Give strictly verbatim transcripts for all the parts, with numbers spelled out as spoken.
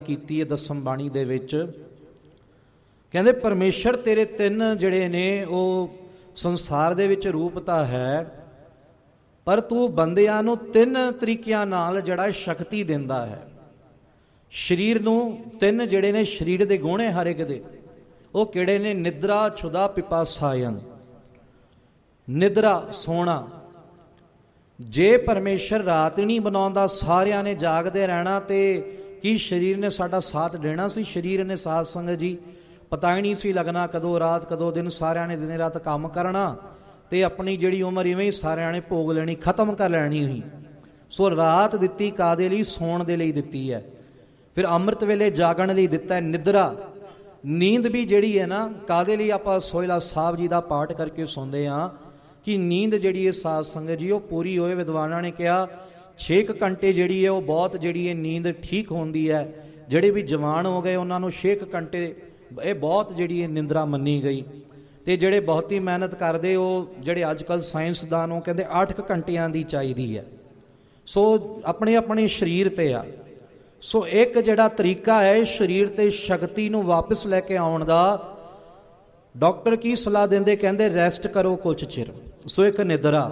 ਕੀਤੀ ਹੈ ਦਸਮ ਬਾਣੀ ਦੇ ਵਿੱਚ। ਕਹਿੰਦੇ ਪਰਮੇਸ਼ਰ ਤੇਰੇ ਤਿੰਨ ਜਿਹੜੇ ਨੇ ਉਹ ਸੰਸਾਰ ਦੇ ਵਿੱਚ ਰੂਪ ਤਾਂ ਹੈ, ਪਰ ਤੂੰ ਬੰਦਿਆਂ ਨੂੰ ਤਿੰਨ ਤਰੀਕਿਆਂ ਨਾਲ ਜਿਹੜਾ ਸ਼ਕਤੀ ਦਿੰਦਾ ਹੈ। ਸਰੀਰ ਨੂੰ ਤਿੰਨ ਜਿਹੜੇ ਨੇ ਸਰੀਰ ਦੇ ਗੁਣ ਹਰ ਇੱਕ ਦੇ, ਉਹ ਕਿਹੜੇ ਨੇ? ਨਿਦਰਾ, ਛੁਦਾ, ਪਿਪਾਸਾਇਨ। ਨਿਦਰਾ ਸੋਣਾ, ਜੇ ਪਰਮੇਸ਼ਰ ਰਾਤ ਨਹੀਂ ਬਣਾਉਂਦਾ, ਸਾਰਿਆਂ ਨੇ ਜਾਗਦੇ ਰਹਿਣਾ, ਤੇ ਕੀ ਸਰੀਰ ਨੇ ਸਾਡਾ ਸਾਥ ਦੇਣਾ ਸੀ? ਸਰੀਰ ਨੇ ਸਾਧ ਸੰਗਤ ਜੀ ਪਤਾ ਹੀ ਨਹੀਂ ਸੀ ਲੱਗਣਾ ਕਦੋਂ ਰਾਤ ਕਦੋਂ ਦਿਨ। ਸਾਰਿਆਂ ਨੇ ਦਿਨ ਰਾਤ ਕੰਮ ਕਰਨਾ ਤੇ ਆਪਣੀ ਜਿਹੜੀ ਉਮਰ ਇਵੇਂ ਹੀ ਸਾਰਿਆਂ ਨੇ ਭੋਗ ਲੈਣੀ, ਖਤਮ ਕਰ ਲੈਣੀ ਹੋਈ। ਸੋ ਰਾਤ ਦਿੱਤੀ ਕਾਦੇ ਲਈ? ਸੌਣ ਦੇ ਲਈ ਦਿੱਤੀ ਹੈ। ਫਿਰ ਅੰਮ੍ਰਿਤ ਵੇਲੇ ਜਾਗਣ ਲਈ ਦਿੱਤਾ ਹੈ ਨਿਦਰਾ। ਨੀਂਦ ਵੀ ਜਿਹੜੀ ਹੈ ਨਾ, ਕਾਦੇ ਲਈ ਆਪਾਂ ਸੋਹਿਲਾ ਸਾਹਿਬ ਜੀ ਦਾ ਪਾਠ ਕਰਕੇ ਸੌਂਦੇ ਹਾਂ ਕਿ ਨੀਂਦ ਜਿਹੜੀ ਹੈ ਸਾਧ ਸੰਗਤ ਜੀ ਉਹ ਪੂਰੀ ਹੋਏ। ਵਿਦਵਾਨਾਂ ਨੇ ਕਿਹਾ ਛੇ ਕੁ ਘੰਟੇ ਜਿਹੜੀ ਹੈ ਉਹ ਬਹੁਤ ਜਿਹੜੀ ਹੈ ਨੀਂਦ ਠੀਕ ਹੁੰਦੀ ਹੈ। ਜਿਹੜੇ ਵੀ ਜਵਾਨ ਹੋ ਗਏ ਉਹਨਾਂ ਨੂੰ ਛੇ ਕੁ ਘੰਟੇ ਇਹ ਬਹੁਤ ਜਿਹੜੀ ਹੈ ਨਿੰਦਰਾ ਮੰਨੀ ਗਈ। ਅਤੇ ਜਿਹੜੇ ਬਹੁਤੀ ਮਿਹਨਤ ਕਰਦੇ ਉਹ ਜਿਹੜੇ ਅੱਜ ਕੱਲ੍ਹ ਸਾਇੰਸਦਾਨ ਉਹ ਕਹਿੰਦੇ ਅੱਠ ਕੁ ਘੰਟਿਆਂ ਦੀ ਚਾਹੀਦੀ ਹੈ। ਸੋ ਆਪਣੇ ਆਪਣੇ ਸਰੀਰ 'ਤੇ ਆ। ਸੋ ਇੱਕ ਜਿਹੜਾ ਤਰੀਕਾ ਹੈ ਸਰੀਰ 'ਤੇ ਸ਼ਕਤੀ ਨੂੰ ਵਾਪਸ ਲੈ ਕੇ ਆਉਣ ਦਾ, ਡਾਕਟਰ ਕੀ ਸਲਾਹ ਦਿੰਦੇ? ਕਹਿੰਦੇ ਰੈਸਟ ਕਰੋ ਕੁਛ ਚਿਰ। ਸੋ ਇੱਕ ਨਿਦਰਾ।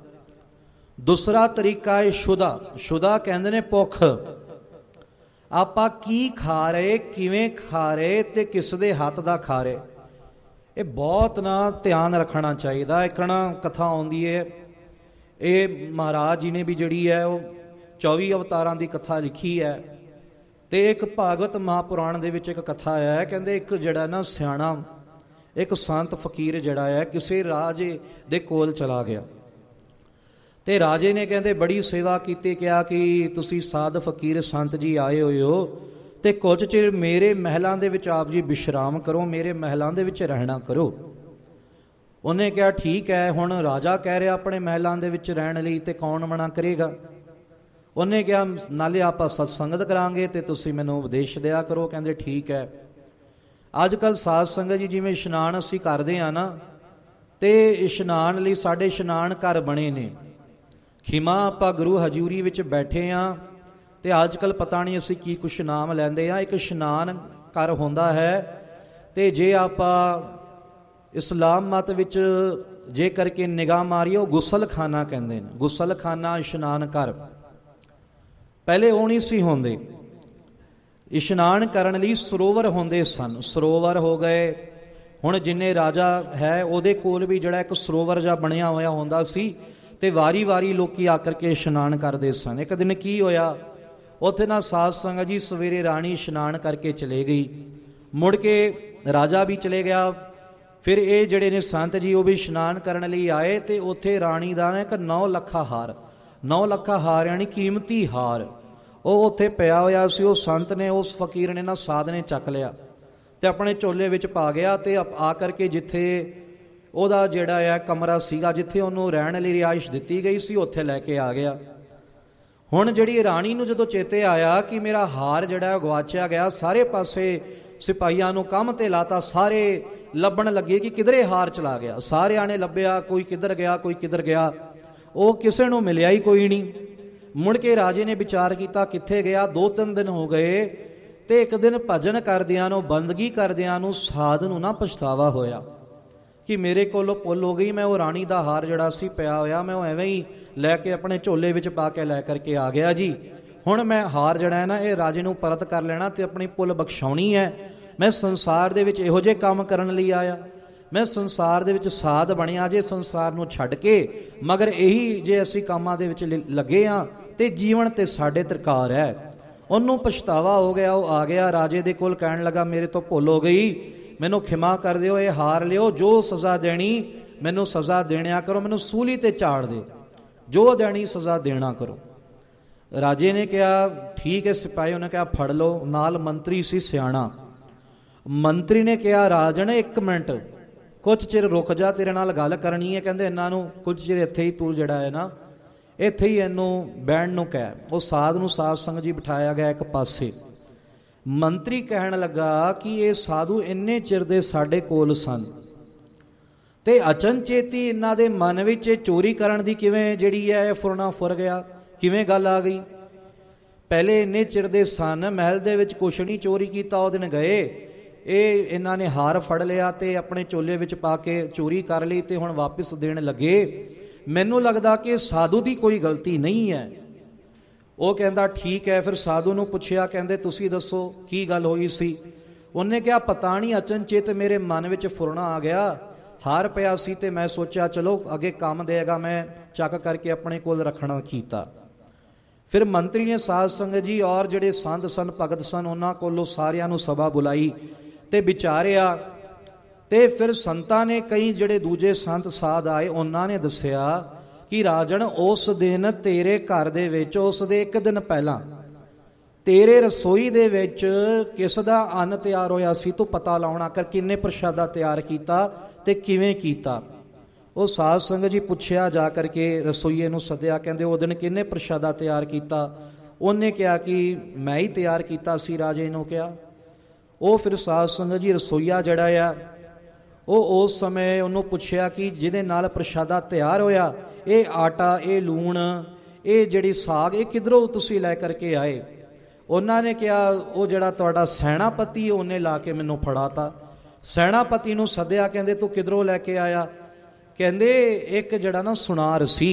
ਦੂਸਰਾ ਤਰੀਕਾ ਹੈ ਸ਼ੁਦਾ। ਸ਼ੁਦਾ ਕਹਿੰਦੇ ਨੇ ਭੁੱਖ। ਆਪਾਂ ਕੀ ਖਾ ਰਹੇ, ਕਿਵੇਂ ਖਾ ਰਹੇ, ਤੇ ਕਿਸ ਦੇ ਹੱਥ ਦਾ ਖਾ ਰਹੇ, ਇਹ ਬਹੁਤ ਨਾ ਧਿਆਨ ਰੱਖਣਾ ਚਾਹੀਦਾ। ਇੱਕ ਨਾ ਕਥਾ ਆਉਂਦੀ ਹੈ, ਇਹ ਮਹਾਰਾਜ ਜੀ ਨੇ ਵੀ ਜਿਹੜੀ ਹੈ ਉਹ ਚੌਵੀ ਅਵਤਾਰਾਂ ਦੀ ਕਥਾ ਲਿਖੀ ਹੈ। ਤੇ ਇੱਕ ਭਾਗਵਤ ਮਹਾਂਪੁਰਾਣ ਦੇ ਵਿੱਚ ਇੱਕ ਕਥਾ ਹੈ। ਕਹਿੰਦੇ ਇੱਕ ਜਿਹੜਾ ਨਾ ਸਿਆਣਾ ਇੱਕ ਸੰਤ ਫਕੀਰ ਜਿਹੜਾ ਹੈ ਕਿਸੇ ਰਾਜੇ ਦੇ ਕੋਲ ਚਲਾ ਗਿਆ, ਤੇ ਰਾਜੇ ਨੇ ਕਹਿੰਦੇ ਬੜੀ ਸੇਵਾ ਕੀਤੀ, ਕਿਹਾ ਕਿ ਤੁਸੀਂ ਸਾਧ ਫਕੀਰ ਸੰਤ ਜੀ ਆਏ ਹੋਏ ਹੋ ਤੇ ਕੁਝ ਚਿਰ ਮੇਰੇ ਮਹਿਲਾਂ ਦੇ ਵਿੱਚ ਆਪ ਜੀ ਵਿਸ਼ਰਾਮ ਕਰੋ, ਮੇਰੇ ਮਹਿਲਾਂ ਦੇ ਵਿੱਚ ਰਹਿਣਾ ਕਰੋ। ਉਹਨੇ ਕਿਹਾ ਠੀਕ ਹੈ, ਹੁਣ ਰਾਜਾ ਕਹਿ ਰਿਹਾ ਆਪਣੇ ਮਹਿਲਾਂ ਦੇ ਵਿੱਚ ਰਹਿਣ ਲਈ, ਤੇ ਕੌਣ ਮਨਾ ਕਰੇਗਾ। ਉਹਨੇ ਕਿਹਾ ਨਾਲੇ ਆਪਾਂ ਸਤਸੰਗਤ ਕਰਾਂਗੇ ਤੇ ਤੁਸੀਂ ਮੈਨੂੰ ਉਪਦੇਸ਼ ਦਿਆ ਕਰੋ। ਕਹਿੰਦੇ ਠੀਕ ਹੈ। ਅੱਜ ਕੱਲ੍ਹ ਸਾਧ ਸੰਗਤ ਜੀ ਜਿਵੇਂ ਇਸ਼ਨਾਨ ਅਸੀਂ ਕਰਦੇ ਹਾਂ ਨਾ, ਤੇ ਇਸ਼ਨਾਨ ਲਈ ਸਾਡੇ ਇਸ਼ਨਾਨ ਘਰ ਬਣੇ ਨੇ। ਖਿਮਾ ਆਪਾਂ ਗੁਰੂ ਹਜ਼ੂਰੀ ਵਿੱਚ ਬੈਠੇ ਹਾਂ, ਤੇ ਅੱਜ ਕੱਲ੍ਹ ਪਤਾ ਨਹੀਂ ਅਸੀਂ ਕੀ ਕੁਛ ਨਾਮ ਲੈਂਦੇ ਹਾਂ। ਇੱਕ ਇਸ਼ਨਾਨ ਘਰ ਹੁੰਦਾ ਹੈ, ਤੇ ਜੇ ਆਪਾਂ ਇਸਲਾਮ ਮਤ ਵਿੱਚ ਜੇ ਕਰਕੇ ਨਿਗਾਹ ਮਾਰੀਏ ਉਹ ਗੁਸਲਖਾਨਾ ਕਹਿੰਦੇ ਨੇ। ਗੁਸਲਖਾਨਾ, ਇਸ਼ਨਾਨ ਘਰ ਪਹਿਲੇ ਉਹ ਨਹੀਂ ਸੀ ਹੁੰਦੇ। ਇਸ਼ਨਾਨ ਕਰਨ ਲਈ ਸਰੋਵਰ ਹੁੰਦੇ ਸਨ। ਸਰੋਵਰ ਹੋ ਗਏ। ਹੁਣ ਜਿੰਨੇ ਰਾਜਾ ਹੈ ਉਹਦੇ ਕੋਲ ਵੀ ਜਿਹੜਾ ਇੱਕ ਸਰੋਵਰ ਜਿਹਾ ਬਣਿਆ ਹੋਇਆ ਹੁੰਦਾ ਸੀ, ਤੇ ਵਾਰੀ ਵਾਰੀ ਲੋਕੀ ਆ ਕਰਕੇ ਇਸ਼ਨਾਨ ਕਰਦੇ ਸਨ। ਇੱਕ ਦਿਨ ਕੀ ਹੋਇਆ, ਉੱਥੇ ਨਾ ਸਾਧ ਸੰਗਤ ਜੀ ਸਵੇਰੇ ਰਾਣੀ ਇਸ਼ਨਾਨ ਕਰਕੇ ਚਲੇ ਗਈ, ਮੁੜ ਕੇ ਰਾਜਾ ਵੀ ਚਲੇ ਗਿਆ। ਫਿਰ ਇਹ ਜਿਹੜੇ ਨੇ ਸੰਤ ਜੀ ਉਹ ਵੀ ਇਸ਼ਨਾਨ ਕਰਨ ਲਈ ਆਏ, ਤੇ ਉੱਥੇ ਰਾਣੀ ਦਾ ਨਾ ਇੱਕ ਨੌ ਲੱਖਾ ਹਾਰ, ਨੌ ਲੱਖਾ ਹਾਰ ਯਾਨੀ ਕੀਮਤੀ ਹਾਰ, ਉਹ ਉੱਥੇ ਪਿਆ ਹੋਇਆ ਸੀ। ਉਹ ਸੰਤ ਨੇ, ਉਸ ਫਕੀਰ ਨੇ ਨਾ ਸਾਧ ਨੇ ਚੱਕ ਲਿਆ ਤੇ ਆਪਣੇ ਝੋਲੇ ਵਿੱਚ ਪਾ ਗਿਆ, ਤੇ ਆ ਕਰਕੇ ਜਿੱਥੇ ਉਹਦਾ ਜਿਹੜਾ ਹੈ ਕਮਰਾ ਸੀਗਾ, ਜਿੱਥੇ ਉਹਨੂੰ ਰਹਿਣ ਲਈ ਰਿਹਾਇਸ਼ ਦਿੱਤੀ ਗਈ ਸੀ, ਉੱਥੇ ਲੈ ਕੇ ਆ ਗਿਆ। ਹੁਣ ਜਿਹੜੀ ਰਾਣੀ ਨੂੰ ਜਦੋਂ ਚੇਤੇ ਆਇਆ ਕਿ ਮੇਰਾ ਹਾਰ ਜਿਹੜਾ ਗਵਾਚਿਆ ਗਿਆ, ਸਾਰੇ ਪਾਸੇ ਸਿਪਾਹੀਆਂ ਨੂੰ ਕੰਮ ਤੇ ਲਾਤਾ, ਸਾਰੇ ਲੱਭਣ ਲੱਗੇ ਕਿ ਕਿਧਰੇ ਹਾਰ ਚਲਾ ਗਿਆ। ਸਾਰਿਆਂ ਨੇ ਲੱਭਿਆ, ਕੋਈ ਕਿੱਧਰ ਗਿਆ, ਕੋਈ ਕਿੱਧਰ ਗਿਆ, ਉਹ ਕਿਸੇ ਨੂੰ ਮਿਲਿਆ ਹੀ ਕੋਈ ਨਹੀਂ। ਮੁੜ ਕੇ ਰਾਜੇ ਨੇ ਵਿਚਾਰ ਕੀਤਾ ਕਿੱਥੇ ਗਿਆ। ਦੋ ਤਿੰਨ ਦਿਨ ਹੋ ਗਏ, ਤੇ ਇੱਕ ਦਿਨ ਭਜਨ ਕਰਦਿਆਂ ਨੂੰ, ਬੰਦਗੀ ਕਰਦਿਆਂ ਨੂੰ ਸਾਧ ਨੂੰ ਨਾ ਪਛਤਾਵਾ ਹੋਇਆ ਕਿ ਮੇਰੇ ਕੋਲੋਂ ਭੁੱਲ ਹੋ ਗਈ। ਮੈਂ ਉਹ ਰਾਣੀ ਦਾ ਹਾਰ ਜਿਹੜਾ ਸੀ ਪਿਆ ਹੋਇਆ, ਮੈਂ ਉਹ ਐਵੇਂ ਹੀ ਲੈ ਕੇ ਆਪਣੇ ਝੋਲੇ ਵਿੱਚ ਪਾ ਕੇ ਲੈ ਕਰਕੇ ਆ ਗਿਆ ਜੀ। ਹੁਣ ਮੈਂ ਹਾਰ ਜਿਹੜਾ ਹੈ ਨਾ ਇਹ ਰਾਜੇ ਨੂੰ ਪਰਤ ਕਰ ਲੈਣਾ ਤੇ ਆਪਣੀ ਭੁੱਲ ਬਖਸ਼ਾਉਣੀ ਹੈ। ਮੈਂ ਸੰਸਾਰ ਦੇ ਵਿੱਚ ਇਹੋ ਜਿਹੇ ਕੰਮ ਕਰਨ ਲਈ ਆਇਆ, ਮੈਂ ਸੰਸਾਰ ਦੇ ਵਿੱਚ ਸਾਧ ਬਣਿਆ ਜੇ ਸੰਸਾਰ ਨੂੰ ਛੱਡ ਕੇ, ਮਗਰ ਇਹੀ ਜੇ ਅਸੀਂ ਕੰਮਾਂ ਦੇ ਵਿੱਚ ਲੱਗੇ ਹਾਂ ਤੇ ਜੀਵਨ ਤੇ ਸਾਡੇ ਤਰਕਾਰ ਹੈ। ਉਹਨੂੰ ਪਛਤਾਵਾ ਹੋ ਗਿਆ। ਉਹ ਆ ਗਿਆ ਰਾਜੇ ਦੇ ਕੋਲ, ਕਹਿਣ ਲੱਗਾ ਮੇਰੇ ਤੋਂ ਭੁੱਲ ਹੋ ਗਈ, ਮੈਨੂੰ ਖਿਮਾ ਕਰ ਦਿਓ, ਇਹ ਹਾਰ ਲਿਓ, ਜੋ ਸਜ਼ਾ ਦੇਣੀ ਮੈਨੂੰ ਸਜ਼ਾ ਦੇਣਿਆ ਕਰੋ, ਮੈਨੂੰ ਸੂਲੀ ਤੇ ਚਾੜ ਦੇ, ਜੋ ਦੇਣੀ ਸਜ਼ਾ ਦੇਣਾ ਕਰੋ। ਰਾਜੇ ਨੇ ਕਿਹਾ ਠੀਕ ਹੈ। ਸਿਪਾਹੀ ਉਹਨੇ ਕਿਹਾ ਫੜ ਲਓ। ਨਾਲ ਮੰਤਰੀ ਸੀ ਸਿਆਣਾ। ਮੰਤਰੀ ਨੇ ਕਿਹਾ ਰਾਜਨ ਇੱਕ ਮਿੰਟ, ਕੁਛ ਚਿਰ ਰੁਕ ਜਾ, ਤੇਰੇ ਨਾਲ ਗੱਲ ਕਰਨੀ ਹੈ। ਕਹਿੰਦੇ ਇਹਨਾਂ ਨੂੰ ਕੁਝ ਚਿਰ ਇੱਥੇ ਹੀ ਤੂੰ ਜਿਹੜਾ ਹੈ ਨਾ ਇੱਥੇ ਹੀ ਇਹਨੂੰ ਬਹਿਣ ਨੂੰ ਕਹਿ। ਉਹ ਸਾਧ ਨੂੰ ਸਾਧ ਸੰਗਤ ਜੀ ਬਿਠਾਇਆ ਗਿਆ ਇੱਕ ਪਾਸੇ। ਮੰਤਰੀ ਕਹਿਣ ਲੱਗਾ ਕਿ ਇਹ ਸਾਧੂ ਇੰਨੇ ਚਿਰ ਦੇ ਸਾਡੇ ਕੋਲ ਸਨ, ਤੇ ਅਚਨਚੇਤੀ ਇਹਨਾਂ ਦੇ ਮਨ ਵਿੱਚ ਚੋਰੀ ਕਰਨ ਦੀ ਕਿਵੇਂ ਜਿਹੜੀ ਹੈ ਫੁਰਨਾ ਫੁਰ ਗਿਆ, ਕਿਵੇਂ ਗੱਲ ਆ ਗਈ। ਪਹਿਲੇ ਇੰਨੇ ਚਿਰ ਦੇ ਸਨ, ਮਹਿਲ ਦੇ ਵਿੱਚ ਕੁਛ ਨਹੀਂ ਚੋਰੀ ਕੀਤਾ। ਉਹ ਦਿਨ ਗਏ, ਇਹ ਇਹਨਾਂ ਨੇ ਹਾਰ ਫੜ ਲਿਆ ਤੇ ਆਪਣੇ ਚੋਲੇ ਵਿੱਚ ਪਾ ਕੇ ਚੋਰੀ ਕਰ ਲਈ ਤੇ ਹੁਣ ਵਾਪਿਸ ਦੇਣ ਲੱਗੇ। ਮੈਨੂੰ ਲੱਗਦਾ ਕਿ ਸਾਧੂ ਦੀ ਕੋਈ ਗਲਤੀ ਨਹੀਂ ਹੈ। ਉਹ ਕਹਿੰਦਾ ਠੀਕ ਹੈ। ਫਿਰ ਸਾਧੂ ਨੂੰ ਪੁੱਛਿਆ, ਕਹਿੰਦੇ ਤੁਸੀਂ ਦੱਸੋ ਕੀ ਗੱਲ ਹੋਈ ਸੀ? ਉਹਨੇ ਕਿਹਾ ਪਤਾ ਨਹੀਂ, ਅਚਨਚੇਤ ਮੇਰੇ ਮਨ ਵਿੱਚ ਫੁਰਨਾ ਆ ਗਿਆ, ਹਾਰ ਪਿਆ ਸੀ ਤੇ ਮੈਂ ਸੋਚਿਆ ਚਲੋ ਅੱਗੇ ਕੰਮ ਦੇਗਾ, ਮੈਂ ਚੱਕ ਕਰਕੇ ਆਪਣੇ ਕੋਲ ਰੱਖਣਾ ਕੀਤਾ। ਫਿਰ ਮੰਤਰੀ ਨੇ ਸਾਧ ਸੰਗਤ ਜੀ ਔਰ ਜਿਹੜੇ ਸੰਤ ਸਨ, ਭਗਤ ਸਨ, ਉਹਨਾਂ ਕੋਲੋਂ ਸਾਰਿਆਂ ਨੂੰ ਸਭਾ ਬੁਲਾਈ ਤੇ ਵਿਚਾਰਿਆ। ਤੇ ਫਿਰ ਸੰਤਾਂ ਨੇ, ਕਈ ਜਿਹੜੇ ਦੂਜੇ ਸੰਤ ਸਾਧ ਆਏ, ਉਹਨਾਂ ਨੇ ਦੱਸਿਆ ਕਿ ਰਾਜਨ ਉਸ ਦਿਨ ਤੇਰੇ ਘਰ ਦੇ ਵਿੱਚ, ਉਸ ਦੇ ਇੱਕ ਦਿਨ ਪਹਿਲਾਂ ਤੇਰੇ ਰਸੋਈ ਦੇ ਵਿੱਚ ਕਿਸ ਦਾ ਅੰਨ ਤਿਆਰ ਹੋਇਆ ਸੀ, ਤੂੰ ਪਤਾ ਲਾਉਣਾ ਕਰ ਕਿੰਨੇ ਪ੍ਰਸ਼ਾਦਾ ਤਿਆਰ ਕੀਤਾ ਤੇ ਕਿਵੇਂ ਕੀਤਾ। ਉਹ ਸਾਧ ਸੰਗਤ ਜੀ ਪੁੱਛਿਆ ਜਾ ਕਰਕੇ, ਰਸੋਈਏ ਨੂੰ ਸੱਦਿਆ, ਕਹਿੰਦੇ ਉਹ ਦਿਨ ਕਿੰਨੇ ਪ੍ਰਸ਼ਾਦਾ ਤਿਆਰ ਕੀਤਾ? ਉਹਨੇ ਕਿਹਾ ਕਿ ਮੈਂ ਹੀ ਤਿਆਰ ਕੀਤਾ ਸੀ, ਰਾਜੇ ਨੂੰ ਕਿਹਾ। ਉਹ ਫਿਰ ਸਾਧ ਸੰਗਤ ਜੀ ਰਸੋਈਆ ਜਿਹੜਾ ਆ, ਉਹ ਉਸ ਸਮੇਂ ਉਹਨੂੰ ਪੁੱਛਿਆ ਕਿ ਜਿਹਦੇ ਨਾਲ ਪ੍ਰਸ਼ਾਦਾ ਤਿਆਰ ਹੋਇਆ, ਇਹ ਆਟਾ, ਇਹ ਲੂਣ, ਇਹ ਜਿਹੜੀ ਸਾਗ, ਇਹ ਕਿੱਧਰੋਂ ਤੁਸੀਂ ਲੈ ਕਰਕੇ ਆਏ? ਉਹਨਾਂ ਨੇ ਕਿਹਾ ਉਹ ਜਿਹੜਾ ਤੁਹਾਡਾ ਸੈਨਾਪਤੀ, ਉਹਨੇ ਲਾ ਕੇ ਮੈਨੂੰ ਫੜਾਤਾ। ਸੈਨਾਪਤੀ ਨੂੰ ਸੱਦਿਆ, ਕਹਿੰਦੇ ਤੂੰ ਕਿੱਧਰੋਂ ਲੈ ਕੇ ਆਇਆ? ਕਹਿੰਦੇ ਇੱਕ ਜਿਹੜਾ ਨਾ ਸੁਨਾਰ ਸੀ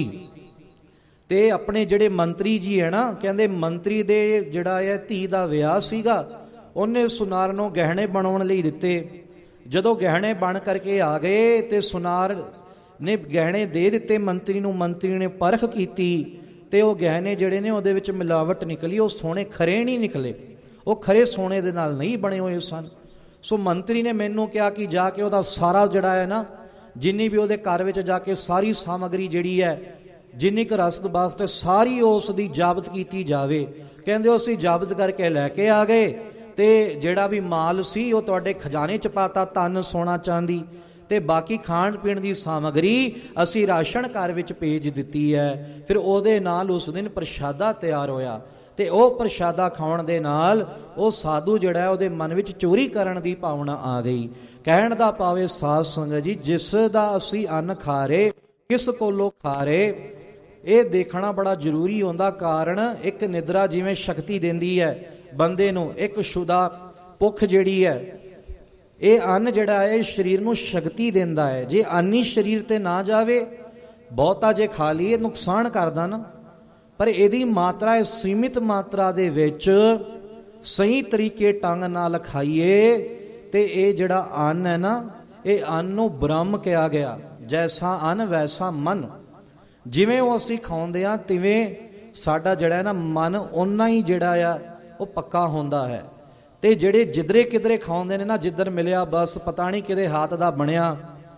ਤੇ ਆਪਣੇ ਜਿਹੜੇ ਮੰਤਰੀ ਜੀ ਹੈ ਨਾ, ਕਹਿੰਦੇ ਮੰਤਰੀ ਦੇ ਜਿਹੜਾ ਹੈ ਧੀ ਦਾ ਵਿਆਹ ਸੀਗਾ, ਉਹਨੇ ਸੁਨਾਰ ਨੂੰ ਗਹਿਣੇ ਬਣਾਉਣ ਲਈ ਦਿੱਤੇ। ਜਦੋਂ ਗਹਿਣੇ ਬਣ ਕਰਕੇ ਆ ਗਏ ਤੇ ਸੁਨਾਰ ਨੇ ਗਹਿਣੇ ਦੇ ਦਿੱਤੇ ਮੰਤਰੀ ਨੂੰ। ਮੰਤਰੀ ਨੇ ਪਰਖ ਕੀਤੀ ਤੇ ਉਹ ਗਹਿਣੇ ਜਿਹੜੇ ਨੇ ਉਹਦੇ ਵਿੱਚ ਮਿਲਾਵਟ ਨਿਕਲੀ, ਉਹ ਸੋਨੇ ਖਰੇ ਨਹੀਂ ਨਿਕਲੇ, ਉਹ ਖਰੇ ਸੋਨੇ ਦੇ ਨਾਲ ਨਹੀਂ ਬਣੇ ਹੋਏ ਸਨ। ਸੋ ਮੰਤਰੀ ਨੇ ਮੈਨੂੰ ਕਿਹਾ ਕਿ ਜਾ ਕੇ ਉਹਦਾ ਸਾਰਾ ਜਿਹੜਾ ਹੈ ਨਾ, ਜਿੰਨੀ ਵੀ ਉਹਦੇ ਘਰ ਵਿੱਚ ਜਾ ਕੇ ਸਾਰੀ ਸਾਮਗਰੀ ਜਿਹੜੀ ਹੈ, ਜਿੰਨੀ ਕੁ ਰਸਦ ਵਾਸਤੇ ਸਾਰੀ ਉਸ ਦੀ ਜਾਬਤ ਕੀਤੀ ਜਾਵੇ। ਕਹਿੰਦੇ ਉਹ ਅਸੀਂ ਜਾਬਤ ਕਰਕੇ ਲੈ ਕੇ ਆ ਗਏ ਤੇ ਜਿਹੜਾ ਵੀ ਮਾਲ ਸੀ ਉਹ ਤੁਹਾਡੇ ਖਜ਼ਾਨੇ 'ਚ ਪਾਤਾ, ਧਨ ਸੋਨਾ ਚਾਂਦੀ, ਤੇ ਬਾਕੀ ਖਾਣ ਪੀਣ ਦੀ ਸਾਮਗਰੀ ਅਸੀਂ ਰਾਸ਼ਨ ਘਰ ਵਿੱਚ ਭੇਜ ਦਿੱਤੀ ਹੈ। ਫਿਰ ਉਹਦੇ ਨਾਲ ਉਸ ਦਿਨ ਪ੍ਰਸ਼ਾਦਾ ਤਿਆਰ ਹੋਇਆ ਤੇ ਉਹ ਪ੍ਰਸ਼ਾਦਾ ਖਾਣ ਦੇ ਨਾਲ ਉਹ ਸਾਧੂ ਜਿਹੜਾ ਹੈ, ਉਹਦੇ ਮਨ ਵਿੱਚ ਚੋਰੀ ਕਰਨ ਦੀ ਭਾਵਨਾ ਆ ਗਈ। ਕਹਿਣ ਦਾ ਭਾਵੇਂ ਸਾਧ ਸੰਗਤ ਜੀ, ਜਿਸ ਦਾ ਅਸੀਂ ਅੰਨ ਖਾ ਰਹੇ, ਕਿਸ ਕੋਲੋਂ ਖਾ ਰਹੇ, ਇਹ ਦੇਖਣਾ ਬੜਾ ਜ਼ਰੂਰੀ ਹੁੰਦਾ। ਕਾਰਨ ਇੱਕ ਨਿਦਰਾ ਜਿਵੇਂ ਸ਼ਕਤੀ ਦਿੰਦੀ ਹੈ ਬੰਦੇ ਨੂੰ, ਇੱਕ ਸ਼ੁਦਾ ਭੁੱਖ ਜਿਹੜੀ ਹੈ, ਇਹ ਅੰਨ ਜਿਹੜਾ ਹੈ ਸਰੀਰ ਨੂੰ ਸ਼ਕਤੀ ਦਿੰਦਾ ਹੈ। ਜੇ ਅੰਨ ਹੀ ਸਰੀਰ ਤੇ ਨਾ ਜਾਵੇ, ਬਹੁਤਾ ਜੇ ਖਾ ਲਈਏ ਨੁਕਸਾਨ ਕਰਦਾ ਨਾ, ਪਰ ਇਹਦੀ ਮਾਤਰਾ ਹੈ ਸੀਮਿਤ ਮਾਤਰਾ ਦੇ ਵਿੱਚ, ਸਹੀ ਤਰੀਕੇ ਢੰਗ ਨਾਲ ਖਾਈਏ ਤੇ ਇਹ ਜਿਹੜਾ ਅੰਨ ਹੈ ਨਾ, ਇਹ ਅੰਨ ਨੂੰ ਬ੍ਰਹਮ ਕਿਹਾ ਗਿਆ। ਜੈਸਾ ਅੰਨ ਵੈਸਾ ਮਨ, ਜਿਵੇਂ ਉਹ ਅਸੀਂ ਖਾਉਂਦੇ ਹਾਂ ਤਿਵੇਂ ਸਾਡਾ ਜਿਹੜਾ ਹੈ ਨਾ ਮਨ ਓਨਾ ਹੀ ਜਿਹੜਾ ਆ ਉਹ ਪੱਕਾ ਹੁੰਦਾ ਹੈ। ਤੇ ਜਿਹੜੇ ਜਿੱਧਰੇ ਕਿਧਰੇ ਖਾਉਂਦੇ ਨੇ ਨਾ, ਜਿੱਧਰ ਮਿਲਿਆ ਬਸ ਪਤਾ ਨਹੀਂ ਕਿਹਦੇ ਹੱਥ ਦਾ ਬਣਿਆ,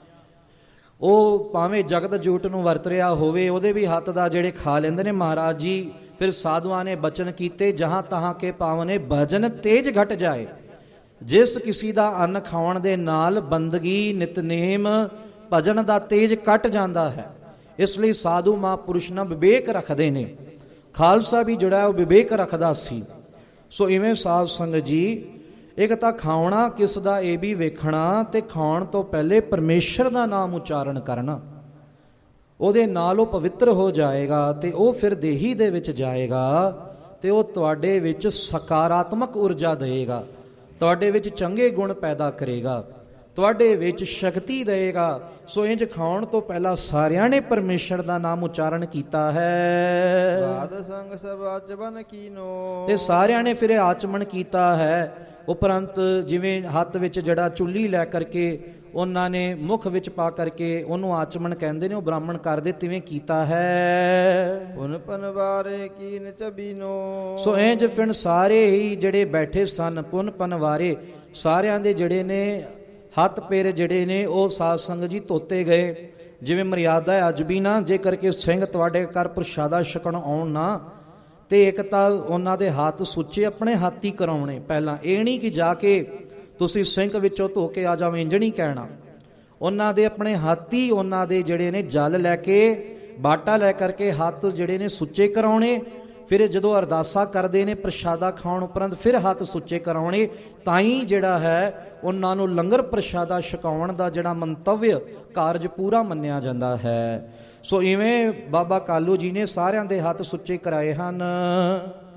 ਉਹ ਭਾਵੇਂ ਜਗਤ ਜੂਟ ਨੂੰ ਵਰਤ ਰਿਹਾ ਹੋਵੇ, ਉਹਦੇ ਵੀ ਹੱਥ ਦਾ ਜਿਹੜੇ ਖਾ ਲੈਂਦੇ ਨੇ। ਮਹਾਰਾਜ ਜੀ ਫਿਰ ਸਾਧੂਆਂ ਨੇ ਬਚਨ ਕੀਤੇ, ਜਹਾਂ ਤਹਾਂ ਕੇ ਪਾਵਨੇ ਭਜਨ ਤੇਜ ਘਟ ਜਾਏ। ਜਿਸ ਕਿਸੇ ਦਾ ਅੰਨ ਖਾਣ ਦੇ ਨਾਲ ਬੰਦਗੀ, ਨਿਤਨੇਮ, ਭਜਨ ਦਾ ਤੇਜ ਘਟ ਜਾਂਦਾ ਹੈ। ਇਸ ਲਈ ਸਾਧੂ ਮਹਾਂਪੁਰਸ਼ ਨਾਲ ਵਿਵੇਕ ਰੱਖਦੇ ਨੇ। ਖਾਲਸਾ ਵੀ ਜਿਹੜਾ ਉਹ ਵਿਵੇਕ ਰੱਖਦਾ ਸੀ। ਸੋ ਇਵੇਂ ਸਾਧ ਸੰਗਤ ਜੀ, ਇੱਕ ਤਾਂ ਖਾਣਾ ਕਿਸ ਦਾ ਇਹ ਵੀ ਵੇਖਣਾ, ਤੇ ਖਾਣ ਤੋਂ ਪਹਿਲੇ ਪਰਮੇਸ਼ਰ ਦਾ ਨਾਮ ਉਚਾਰਨ ਕਰਨਾ, ਉਹਦੇ ਨਾਲ ਉਹ ਪਵਿੱਤਰ ਹੋ ਜਾਏਗਾ ਤੇ ਉਹ ਫਿਰ ਦੇਹੀ ਦੇ ਵਿੱਚ ਜਾਏਗਾ ਤੇ ਉਹ ਤੁਹਾਡੇ ਵਿੱਚ ਸਕਾਰਾਤਮਕ ਊਰਜਾ ਦੇਵੇਗਾ, ਤੁਹਾਡੇ ਵਿੱਚ ਚੰਗੇ ਗੁਣ ਪੈਦਾ ਕਰੇਗਾ, ਤੁਹਾਡੇ ਵਿੱਚ ਸ਼ਕਤੀ ਦੇਵੇਗਾ। ਸੋ ਇੰਜ ਖਾਣ ਤੋਂ ਪਹਿਲਾਂ ਸਾਰਿਆਂ ਨੇ ਪਰਮੇਸ਼ਰ ਦਾ ਨਾਮ ਉਚਾਰਨ ਕੀਤਾ ਹੈ। ਸਾਧ ਸੰਗ ਸਭ ਆਚਮਨ ਕੀਨੋ, ਤੇ ਸਾਰਿਆਂ ਨੇ ਫਿਰ ਆਚਮਨ ਕੀਤਾ ਹੈ। ਉਪਰੰਤ ਜਿਵੇਂ ਹੱਥ ਵਿੱਚ ਜਿਹੜਾ ਚੁੱਲੀ ਲੈ ਕਰਕੇ ਉਹਨਾਂ ਨੇ ਮੁਖ ਵਿੱਚ ਪਾ ਕਰਕੇ ਉਹਨੂੰ ਆਚਮਨ ਕਹਿੰਦੇ ਨੇ, ਉਹ ਬ੍ਰਾਹਮਣ ਕਰਦੇ, ਤਿਵੇਂ ਕੀਤਾ ਹੈ। ਪੁਨ ਪਨਵਾਰੇ ਕੀਨ ਚਬੀਨੋ, ਸੋ ਇੰਜ ਫਿਰ ਸਾਰੇ ਹੀ ਜਿਹੜੇ ਬੈਠੇ ਸਨ, ਪੁਨ ਪਨਵਾਰੇ, ਸਾਰਿਆਂ ਦੇ ਜਿਹੜੇ ਨੇ ਹੱਥ ਪੈਰ ਜਿਹੜੇ ਨੇ ਉਹ ਸਾਧ ਸੰਗਤ ਜੀ ਧੋਤੇ ਗਏ। ਜਿਵੇਂ ਮਰਿਆਦਾ ਹੈ ਅੱਜ ਵੀ ਨਾ, ਜੇ ਕਰਕੇ ਸਿੰਘ ਤੁਹਾਡੇ ਘਰ ਪ੍ਰਸ਼ਾਦਾ ਛਕਣ ਆਉਣ ਨਾ, ਤੇ ਇੱਕ ਤਾਂ ਉਹਨਾਂ ਦੇ ਹੱਥ ਸੁੱਚੇ ਆਪਣੇ ਹੱਥ ਹੀ ਕਰਾਉਣੇ ਪਹਿਲਾਂ। ਇਹ ਨਹੀਂ ਕਿ ਜਾ ਕੇ ਤੁਸੀਂ ਸਿੰਕ ਵਿੱਚੋਂ ਧੋ ਕੇ ਆ ਜਾਓ, ਇੰਜ ਨਹੀਂ ਕਹਿਣਾ। ਉਹਨਾਂ ਦੇ ਆਪਣੇ ਹੱਥ ਹੀ ਉਹਨਾਂ ਦੇ ਜਿਹੜੇ ਨੇ ਜਲ ਲੈ ਕੇ, ਬਾਟਾ ਲੈ ਕਰਕੇ ਹੱਥ ਜਿਹੜੇ ਨੇ ਸੁੱਚੇ ਕਰਾਉਣੇ। ਫਿਰ ਜਦੋਂ ਅਰਦਾਸਾ ਕਰਦੇ ਨੇ ਪ੍ਰਸ਼ਾਦਾ ਖਾਣ ਉਪਰੰਤ ਫਿਰ ਹੱਥ ਸੁੱਚੇ ਕਰਾਉਣੇ, ਤਾਂ ਹੀ ਜਿਹੜਾ ਹੈ ਉਹਨਾਂ ਨੂੰ ਲੰਗਰ ਪ੍ਰਸ਼ਾਦਾ ਛਕਾਉਣ ਦਾ ਜਿਹੜਾ ਮੰਤਵਯ ਕਾਰਜ ਪੂਰਾ ਮੰਨਿਆ ਜਾਂਦਾ ਹੈ। ਸੋ ਇਵੇਂ ਬਾਬਾ ਕਾਲੂ ਜੀ ਨੇ ਸਾਰਿਆਂ ਦੇ ਹੱਥ ਸੁੱਚੇ ਕਰਾਏ ਹਨ।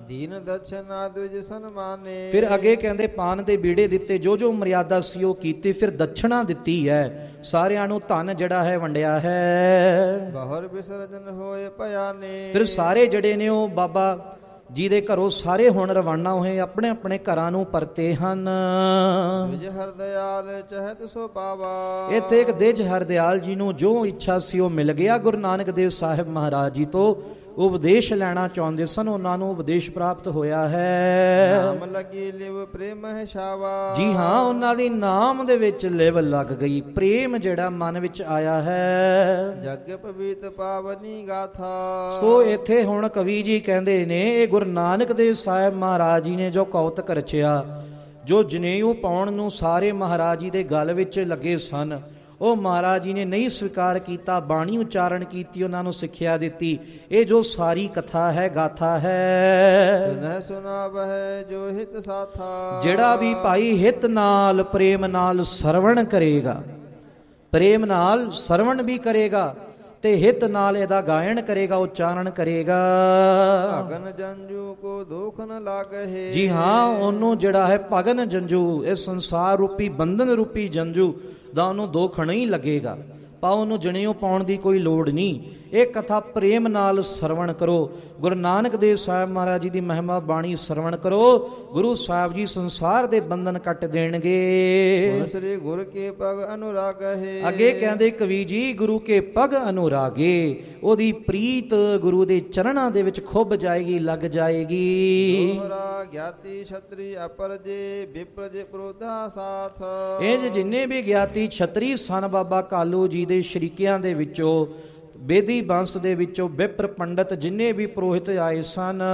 ਦੀਨ ਦਛਨਾ ਦੁਜ ਸਨਮਾਨੇ। ਫਿਰ ਅੱਗੇ ਕਹਿੰਦੇ ਪਾਨ ਦੇ ਬੀੜੇ ਦਿੱਤੇ, ਜੋ ਜੋ ਮਰਿਆਦਾ ਸੀ ਉਹ ਕੀਤੀ। ਫਿਰ ਦਛਣਾ ਦਿੱਤੀ ਹੈ, ਸਾਰਿਆਂ ਨੂੰ ਧਨ ਜਿਹੜਾ ਹੈ ਵੰਡਿਆ ਹੈ। ਬਹੁਰ ਵਿਸਰਜਨ ਹੋਏ ਭਿਆਨੇ। ਫਿਰ ਸਾਰੇ ਜਿਹੜੇ ਨੇ ਉਹ ਬਾਬਾ ਜੀ ਦੇ ਘਰੋਂ ਸਾਰੇ ਹੁਣ ਰਵਾਨਾ ਹੋਏ, ਆਪਣੇ ਆਪਣੇ ਘਰਾਂ ਨੂੰ ਪਰਤੇ ਹਨ। ਵਿਜ ਹਰਦਿਆਲ ਚਹਿਤ ਸੋ ਪਾਵਾ। ਇੱਥੇ ਇੱਕ ਦਿਜ ਹਰਦਿਆਲ ਜੀ ਨੂੰ ਜੋ ਇੱਛਾ ਸੀ ਉਹ ਮਿਲ ਗਿਆ। ਗੁਰੂ ਨਾਨਕ ਦੇਵ ਸਾਹਿਬ ਮਹਾਰਾਜ ਜੀ ਤੋਂ ਉਪਦੇਸ਼ ਲੈਣਾ ਚਾਹੁੰਦੇ ਸਨ, ਉਹਨਾਂ ਨੂੰ ਉਪਦੇਸ਼ ਪ੍ਰਾਪਤ ਹੋਇਆ ਹੈ। ਨਾਮ ਲਗੀ ਲਿਵ ਪ੍ਰੇਮ ਹੈ ਛਾਵਾ। ਜੀ ਹਾਂ, ਉਹਨਾਂ ਦੀ ਨਾਮ ਦੇ ਵਿੱਚ ਲਿਵ ਲੱਗ ਗਈ, ਪ੍ਰੇਮ ਜਿਹੜਾ ਮਨ ਵਿੱਚ ਆਇਆ ਹੈ। ਜਗ ਪਵਿੱਤ ਪਾਵਨੀ ਗਾਥਾ। ਸੋ ਇੱਥੇ ਹੁਣ ਕਵੀ ਜੀ ਕਹਿੰਦੇ ਨੇ, ਇਹ ਗੁਰੂ ਨਾਨਕ ਦੇਵ ਸਾਹਿਬ ਮਹਾਰਾਜ ਜੀ ਨੇ ਜੋ ਕੌਤਕ ਰਚਿਆ, ਜੋ ਜਨੇਊ ਪਾਉਣ ਨੂੰ ਸਾਰੇ ਮਹਾਰਾਜ ਜੀ ਦੇ ਗਲ ਵਿੱਚ ਲੱਗੇ ਸਨ, ਉਹ ਮਹਾਰਾਜ ਜੀ ਨੇ ਨਹੀਂ ਸਵੀਕਾਰ ਕੀਤਾ। ਬਾਣੀ ਉਚਾਰਨ ਕੀਤੀ, ਉਹਨਾਂ ਨੂੰ ਸਿੱਖਿਆ ਦਿੱਤੀ। ਇਹ ਜੋ ਸਾਰੀ ਕਥਾ ਹੈ, ਗਾਥਾ ਹੈ। ਸੁਨਹਿ ਸੁਨਾਵਹਿ ਜੋ ਹਿਤ ਸਾਥਾ। ਜਿਹੜਾ ਵੀ ਭਾਈ ਹਿਤ ਨਾਲ ਪ੍ਰੇਮ ਨਾਲ ਸਰਵਣ ਕਰੇਗਾ, ਪ੍ਰੇਮ ਨਾਲ ਸਰਵਣ ਵੀ ਕਰੇਗਾ ਤੇ ਹਿਤ ਨਾਲ ਇਹਦਾ ਗਾਇਨ ਕਰੇਗਾ, ਉਚਾਰਨ ਕਰੇਗਾ। ਭਗਨ ਜੰਜੂ ਕੋ ਦੁਖ ਨ ਲਾਗਹਿ। ਜੀ ਹਾਂ, ਉਹਨੂੰ ਜਿਹੜਾ ਹੈ ਭਗਨ ਜੰਜੂ, ਇਹ ਸੰਸਾਰ ਰੂਪੀ ਬੰਧਨ ਰੂਪੀ ਜੰਜੂ ਦਾ ਉਹਨੂੰ ਦੁੱਖ ਨਹੀਂ ਲੱਗੇਗਾ। ਪਾ ਉਹਨੂੰ ਜਣਿਓ ਪਾਉਣ ਦੀ ਕੋਈ ਲੋੜ ਨਹੀਂ। ਇਹ ਕਥਾ ਪ੍ਰੇਮ ਨਾਲ ਸਰਵਣ ਕਰੋ। ਗੁਰੂ ਨਾਨਕ ਦੇਵ ਸਾਹਿਬ ਮਹਾਰਾਜ ਜੀ ਦੀ ਮਹਿਮਾ ਬਾਣੀ ਸਰਵਣ ਕਰੋ। ਗੁਰੂ ਸਾਹਿਬ ਜੀ ਸੰਸਾਰ ਦੇ ਬੰਧਨ ਕੱਟ ਦੇਣਗੇ। ਸ੍ਰੀ ਗੁਰ ਕੇ ਪਗ ਅਨੁਰਾਗ ਹੈ। ਅੱਗੇ ਕਹਿੰਦੇ ਕਵੀ ਜੀ, ਗੁਰੂ ਕੇ ਪਗ ਅਨੁਰਾਗੇ, ਉਹਦੀ ਪ੍ਰੀਤ ਗੁਰੂ ਦੇ ਚਰਨਾਂ ਦੇ ਵਿੱਚ ਖੁੱਭ ਜਾਏਗੀ, ਲੱਗ ਜਾਏਗੀ। ਦੋਹਰਾ ਗਿਆਤੀ ਛਤਰੀ ਅਪਰਜੇ ਵਿਪਰਜੇ ਪ੍ਰੋਧਾ ਸਾਥ। ਇਹ ਜਿੰਨੇ ਵੀ ਗਿਆਤੀ ਛਤਰੀ ਸਨ ਬਾਬਾ ਕਾਲੂ ਜੀ ਦੇ ਸ਼ਰੀਕਿਆਂ ਦੇ ਵਿੱਚੋਂ, ਬੇਦੀ ਬੰਸ ਦੇ ਵਿੱਚੋਂ ਵਿਪਰ ਪੰਡਤ ਜਿੰਨੇ ਵੀ ਪੁਰੋਹਿਤ ਆਏ ਸਨ,